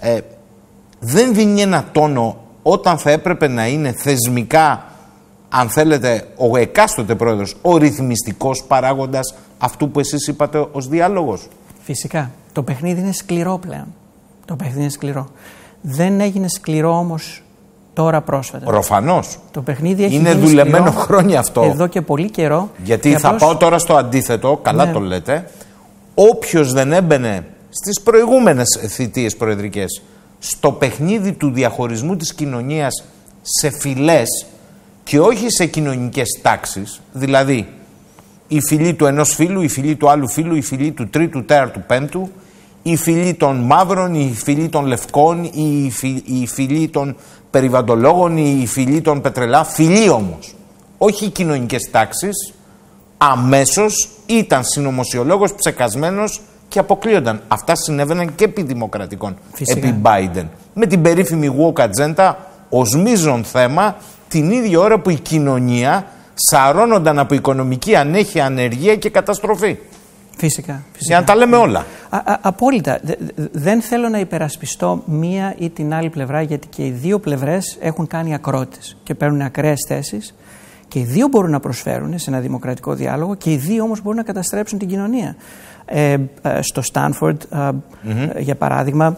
Δεν δίνει ένα τόνο όταν θα έπρεπε να είναι θεσμικά, αν θέλετε, ο εκάστοτε πρόεδρος, ο ρυθμιστικός παράγοντας αυτού που εσείς είπατε ως διάλογος. Φυσικά. Το παιχνίδι είναι σκληρό πλέον. Το παιχνίδι είναι σκληρό. Δεν έγινε σκληρό όμως τώρα πρόσφατα. Προφανώς. Το παιχνίδι έχει είναι δουλεμένο χρόνια αυτό. Εδώ και πολύ καιρό. Γιατί θα πάω τώρα στο αντίθετο, καλά ναι. Το λέτε. Όποιος δεν έμπαινε στις προηγούμενες θητείες προεδρικές στο παιχνίδι του διαχωρισμού της κοινωνίας σε φυλές και όχι σε κοινωνικές τάξεις, δηλαδή η φυλή του ενός φίλου, η φυλή του άλλου φίλου, η φυλή του τρίτου, τέταρτου, πέμπτου, η φυλή των μαύρων, η φυλή των λευκών, η φυλή των περιβαλλοντολόγων, η φυλή των πετρελά, φυλή όμως, όχι κοινωνικές τάξεις, αμέσως ήταν συνωμοσιολόγος ψεκασμένος και αποκλείονταν. Αυτά συνέβαιναν και επί δημοκρατικών, επί Biden. Με την περίφημη woke agenda ως μείζον θέμα, την ίδια ώρα που η κοινωνία σαρώνονταν από οικονομική ανέχεια, ανεργία και καταστροφή. Φυσικά. Για να τα λέμε όλα. Απόλυτα. Δεν θέλω να υπερασπιστώ μία ή την άλλη πλευρά, γιατί και οι δύο πλευρές έχουν κάνει ακρότητες και παίρνουν ακραίες θέσεις, και οι δύο μπορούν να προσφέρουν σε ένα δημοκρατικό διάλογο, και οι δύο όμως μπορούν να καταστρέψουν την κοινωνία. Στο Στάνφορντ, για παράδειγμα,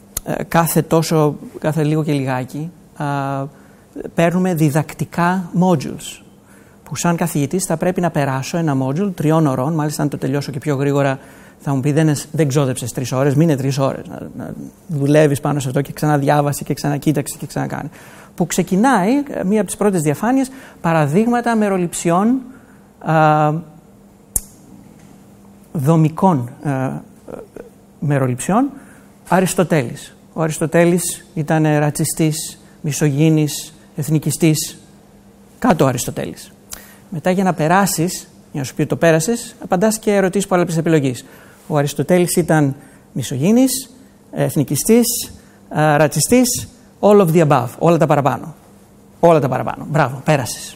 κάθε λίγο και λιγάκι παίρνουμε διδακτικά modules, που σαν καθηγητής θα πρέπει να περάσω ένα module 3 ωρών. Μάλιστα, αν το τελειώσω και πιο γρήγορα, θα μου πει δεν ξόδεψες 3 ώρες, μείνε 3 ώρες. Να δουλεύεις πάνω σε αυτό και ξαναδιάβασε και ξανακοίταξε και ξανακάνει. Που ξεκινάει μία από τις πρώτες διαφάνειες, παραδείγματα μεροληψιών δομικών μεροληψιών. Αριστοτέλης. Ο Αριστοτέλης ήταν ρατσιστής, μισογίνης, εθνικιστής. Κάτω ο Αριστοτέλης. Μετά, για να περάσεις, για να σου πει ότι το πέρασες, απαντάς και ερωτήσεις που άλλες επιλογής. Ο Αριστοτέλης ήταν μισογίνης, εθνικιστής, ρατσιστής, all of the above, όλα τα παραπάνω. Όλα τα παραπάνω. Μπράβο, πέρασες.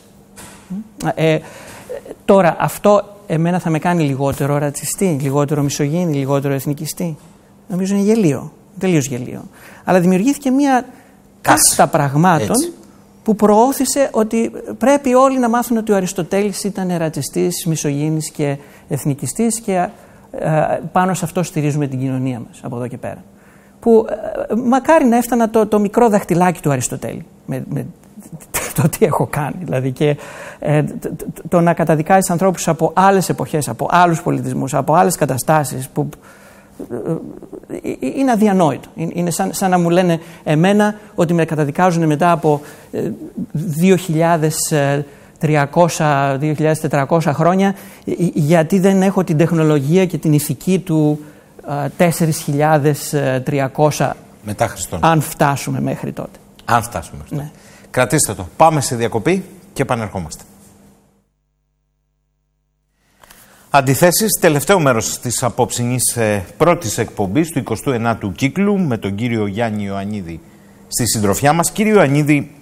Τώρα, αυτό εμένα θα με κάνει λιγότερο ρατσιστή, λιγότερο μισογίνη, λιγότερο εθνικιστή. Νομίζω είναι γελίο. Τελείως γελίο. Αλλά δημιουργήθηκε μια κάστα πραγμάτων. Έτσι. Που προώθησε ότι πρέπει όλοι να μάθουν ότι ο Αριστοτέλης ήταν ρατσιστής, μισογίνης και εθνικιστής, και πάνω σε αυτό στηρίζουμε την κοινωνία μας από εδώ και πέρα. Που μακάρι να έφτανα το μικρό δαχτυλάκι του Αριστοτέλη με το τι έχω κάνει. Δηλαδή, και το να καταδικάζεις ανθρώπους από άλλες εποχές, από άλλους πολιτισμούς, από άλλες καταστάσεις, που είναι αδιανόητο. Είναι σαν να μου λένε εμένα ότι με καταδικάζουν μετά από 2.400 χρόνια, γιατί δεν έχω την τεχνολογία και την ηθική του 4.300 μετά Χριστόν. Αν φτάσουμε μέχρι τότε. Αν φτάσουμε μέχρι τότε. Ναι. Κρατήστε το. Πάμε σε διακοπή και επανερχόμαστε. Αντιθέσεις, τελευταίο μέρος της απόψινής πρώτης εκπομπής του 29ου κύκλου, με τον κύριο Γιάννη Ιωαννίδη στη συντροφιά μας. Κύριε Ιωαννίδη,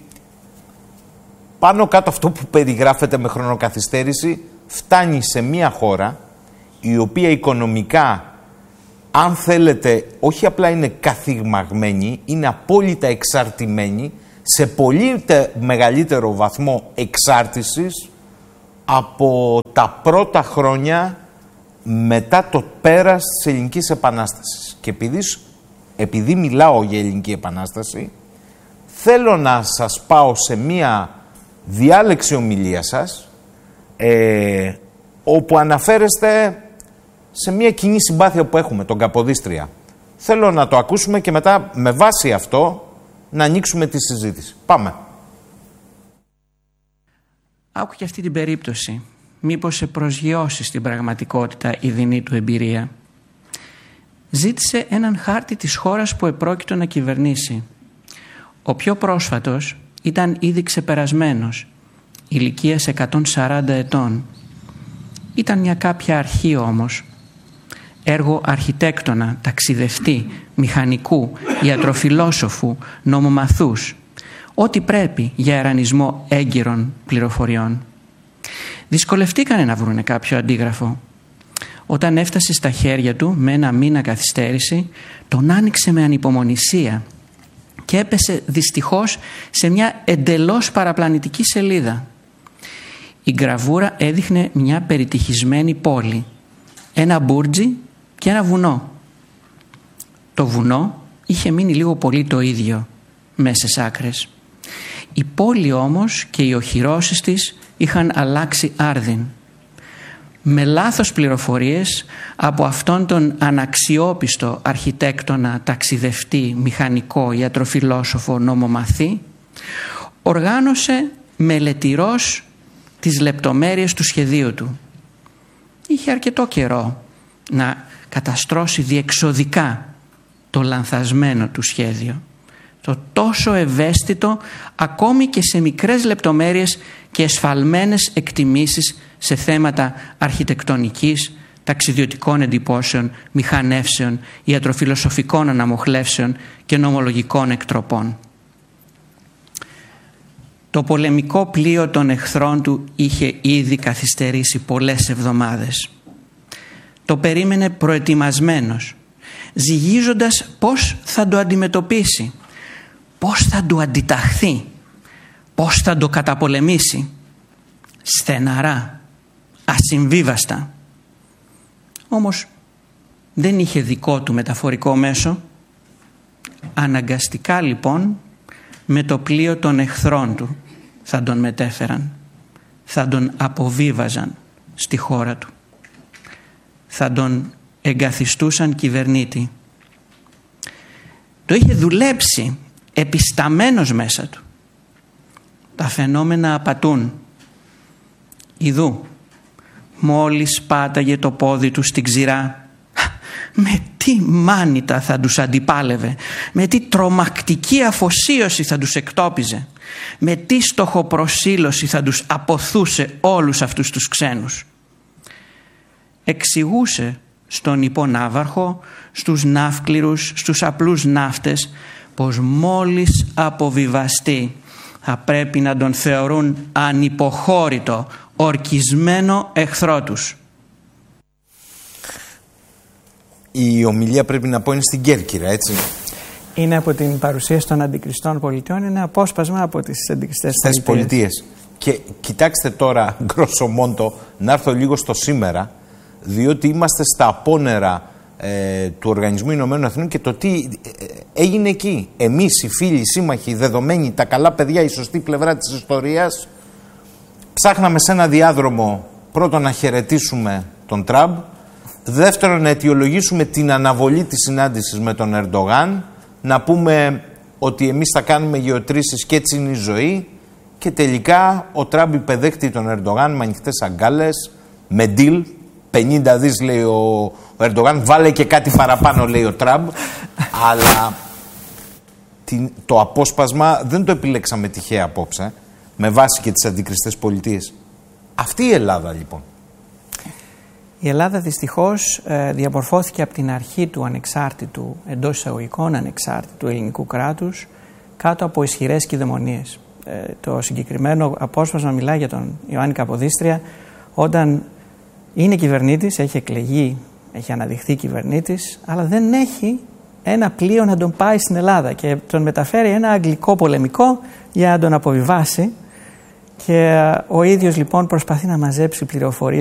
πάνω κάτω αυτό που περιγράφεται με χρονοκαθυστέρηση φτάνει σε μια χώρα η οποία οικονομικά, αν θέλετε, όχι απλά είναι καθηγμαγμένη, είναι απόλυτα εξαρτημένη, σε πολύ μεγαλύτερο βαθμό εξάρτησης από τα πρώτα χρόνια μετά το πέρας της Ελληνικής Επανάστασης. Και επειδή μιλάω για Ελληνική Επανάσταση, θέλω να σας πάω σε μία διάλεξη ομιλία σας, όπου αναφέρεστε σε μία κοινή συμπάθεια που έχουμε, τον Καποδίστρια. Θέλω να το ακούσουμε και μετά με βάση αυτό να ανοίξουμε τη συζήτηση. Πάμε. Άκου και αυτή την περίπτωση. Μήπως σε προσγειώσει στην πραγματικότητα η δεινή του εμπειρία. Ζήτησε έναν χάρτη της χώρας που επρόκειτο να κυβερνήσει. Ο πιο πρόσφατος ήταν ήδη ξεπερασμένος, ηλικίας 140 ετών. Ήταν μια κάποια αρχή όμως. Έργο αρχιτέκτονα, ταξιδευτή, μηχανικού, ιατροφιλόσοφου, νομομαθούς. Ό,τι πρέπει για ερανισμό έγκυρων πληροφοριών. Δυσκολευτήκανε να βρουνε κάποιο αντίγραφο. Όταν έφτασε στα χέρια του με ένα μήνα καθυστέρηση, τον άνοιξε με ανυπομονησία και έπεσε δυστυχώς σε μια εντελώς παραπλανητική σελίδα. Η γραβούρα έδειχνε μια περιτυχισμένη πόλη, ένα μπούρτζι και ένα βουνό. Το βουνό είχε μείνει λίγο πολύ το ίδιο, μέσες άκρες. Η πόλη όμως και οι οχυρώσεις της είχαν αλλάξει άρδιν. Με λάθος πληροφορίες από αυτόν τον αναξιόπιστο αρχιτέκτονα, ταξιδευτή, μηχανικό, ιατροφιλόσοφο, νομομαθή, οργάνωσε μελετηρός τις λεπτομέρειες του σχεδίου του. Είχε αρκετό καιρό να καταστρώσει διεξοδικά το λανθασμένο του σχέδιο. Το τόσο ευαίσθητο ακόμη και σε μικρές λεπτομέρειες και εσφαλμένες εκτιμήσεις σε θέματα αρχιτεκτονικής, ταξιδιωτικών εντυπώσεων, μηχανεύσεων, ιατροφιλοσοφικών αναμοχλεύσεων και νομολογικών εκτροπών. Το πολεμικό πλοίο των εχθρών του είχε ήδη καθυστερήσει πολλές εβδομάδες. Το περίμενε προετοιμασμένος, ζυγίζοντας πώς θα το αντιμετωπίσει, πώς θα του αντιταχθεί, πώς θα το καταπολεμήσει. Στεναρά, ασυμβίβαστα. Όμως δεν είχε δικό του μεταφορικό μέσο. Αναγκαστικά λοιπόν με το πλοίο των εχθρών του θα τον μετέφεραν, θα τον αποβίβαζαν στη χώρα του, θα τον εγκαθιστούσαν κυβερνήτη. Το είχε δουλέψει επισταμένος μέσα του. Τα φαινόμενα απατούν. Ιδού, μόλις πάταγε το πόδι του στην ξηρά, με τι μάνητα θα τους αντιπάλευε, με τι τρομακτική αφοσίωση θα τους εκτόπιζε, με τι στοχοπροσήλωση θα τους αποθούσε όλους αυτούς τους ξένους. Εξηγούσε στον υπονάβαρχο, στους ναύκληρους, στους απλούς ναύτες, πως μόλις αποβιβαστεί θα πρέπει να τον θεωρούν ανυποχώρητο, ορκισμένο εχθρό τους. Η ομιλία, πρέπει να πω, είναι στην Κέρκυρα, έτσι. Είναι από την παρουσίαση των αντικριστών πολιτιών, είναι απόσπασμα από τις αντικριστές πολιτείες. Και κοιτάξτε τώρα, γκρόσο μόντο, να έρθω λίγο στο σήμερα, διότι είμαστε στα απόνερα του Οργανισμού Ηνωμένων Εθνών και το τι έγινε εκεί. Εμείς οι φίλοι, οι σύμμαχοι, οι δεδομένοι, τα καλά παιδιά, η σωστή πλευρά της ιστορίας, ψάχναμε σε ένα διάδρομο πρώτον να χαιρετήσουμε τον Τραμπ, δεύτερον να αιτιολογήσουμε την αναβολή της συνάντησης με τον Ερντογάν, να πούμε ότι εμείς θα κάνουμε γεωτρήσεις και έτσι είναι η ζωή, και τελικά ο Τραμπ υπεδέχτη τον Ερντογάν με ανοιχτές αγκάλες, με deal. 50 δις λέει ο Ερντογάν, βάλε και κάτι παραπάνω λέει ο Τραμπ, αλλά το απόσπασμα δεν το επιλέξαμε τυχαία απόψε, με βάση και τις αντικριστές πολιτείες. Αυτή η Ελλάδα λοιπόν. Η Ελλάδα δυστυχώς διαμορφώθηκε από την αρχή του ανεξάρτητου, εντός εισαγωγικών ανεξάρτητου ελληνικού κράτους, κάτω από ισχυρές κυδαιμονίες. Το συγκεκριμένο απόσπασμα μιλάει για τον Ιωάννη Καποδίστρια, όταν Είναι κυβερνήτης, έχει εκλεγεί, έχει αναδειχθεί κυβερνήτης, αλλά δεν έχει ένα πλοίο να τον πάει στην Ελλάδα και τον μεταφέρει ένα αγγλικό πολεμικό για να τον αποβιβάσει, και ο ίδιος λοιπόν προσπαθεί να μαζέψει πληροφορίες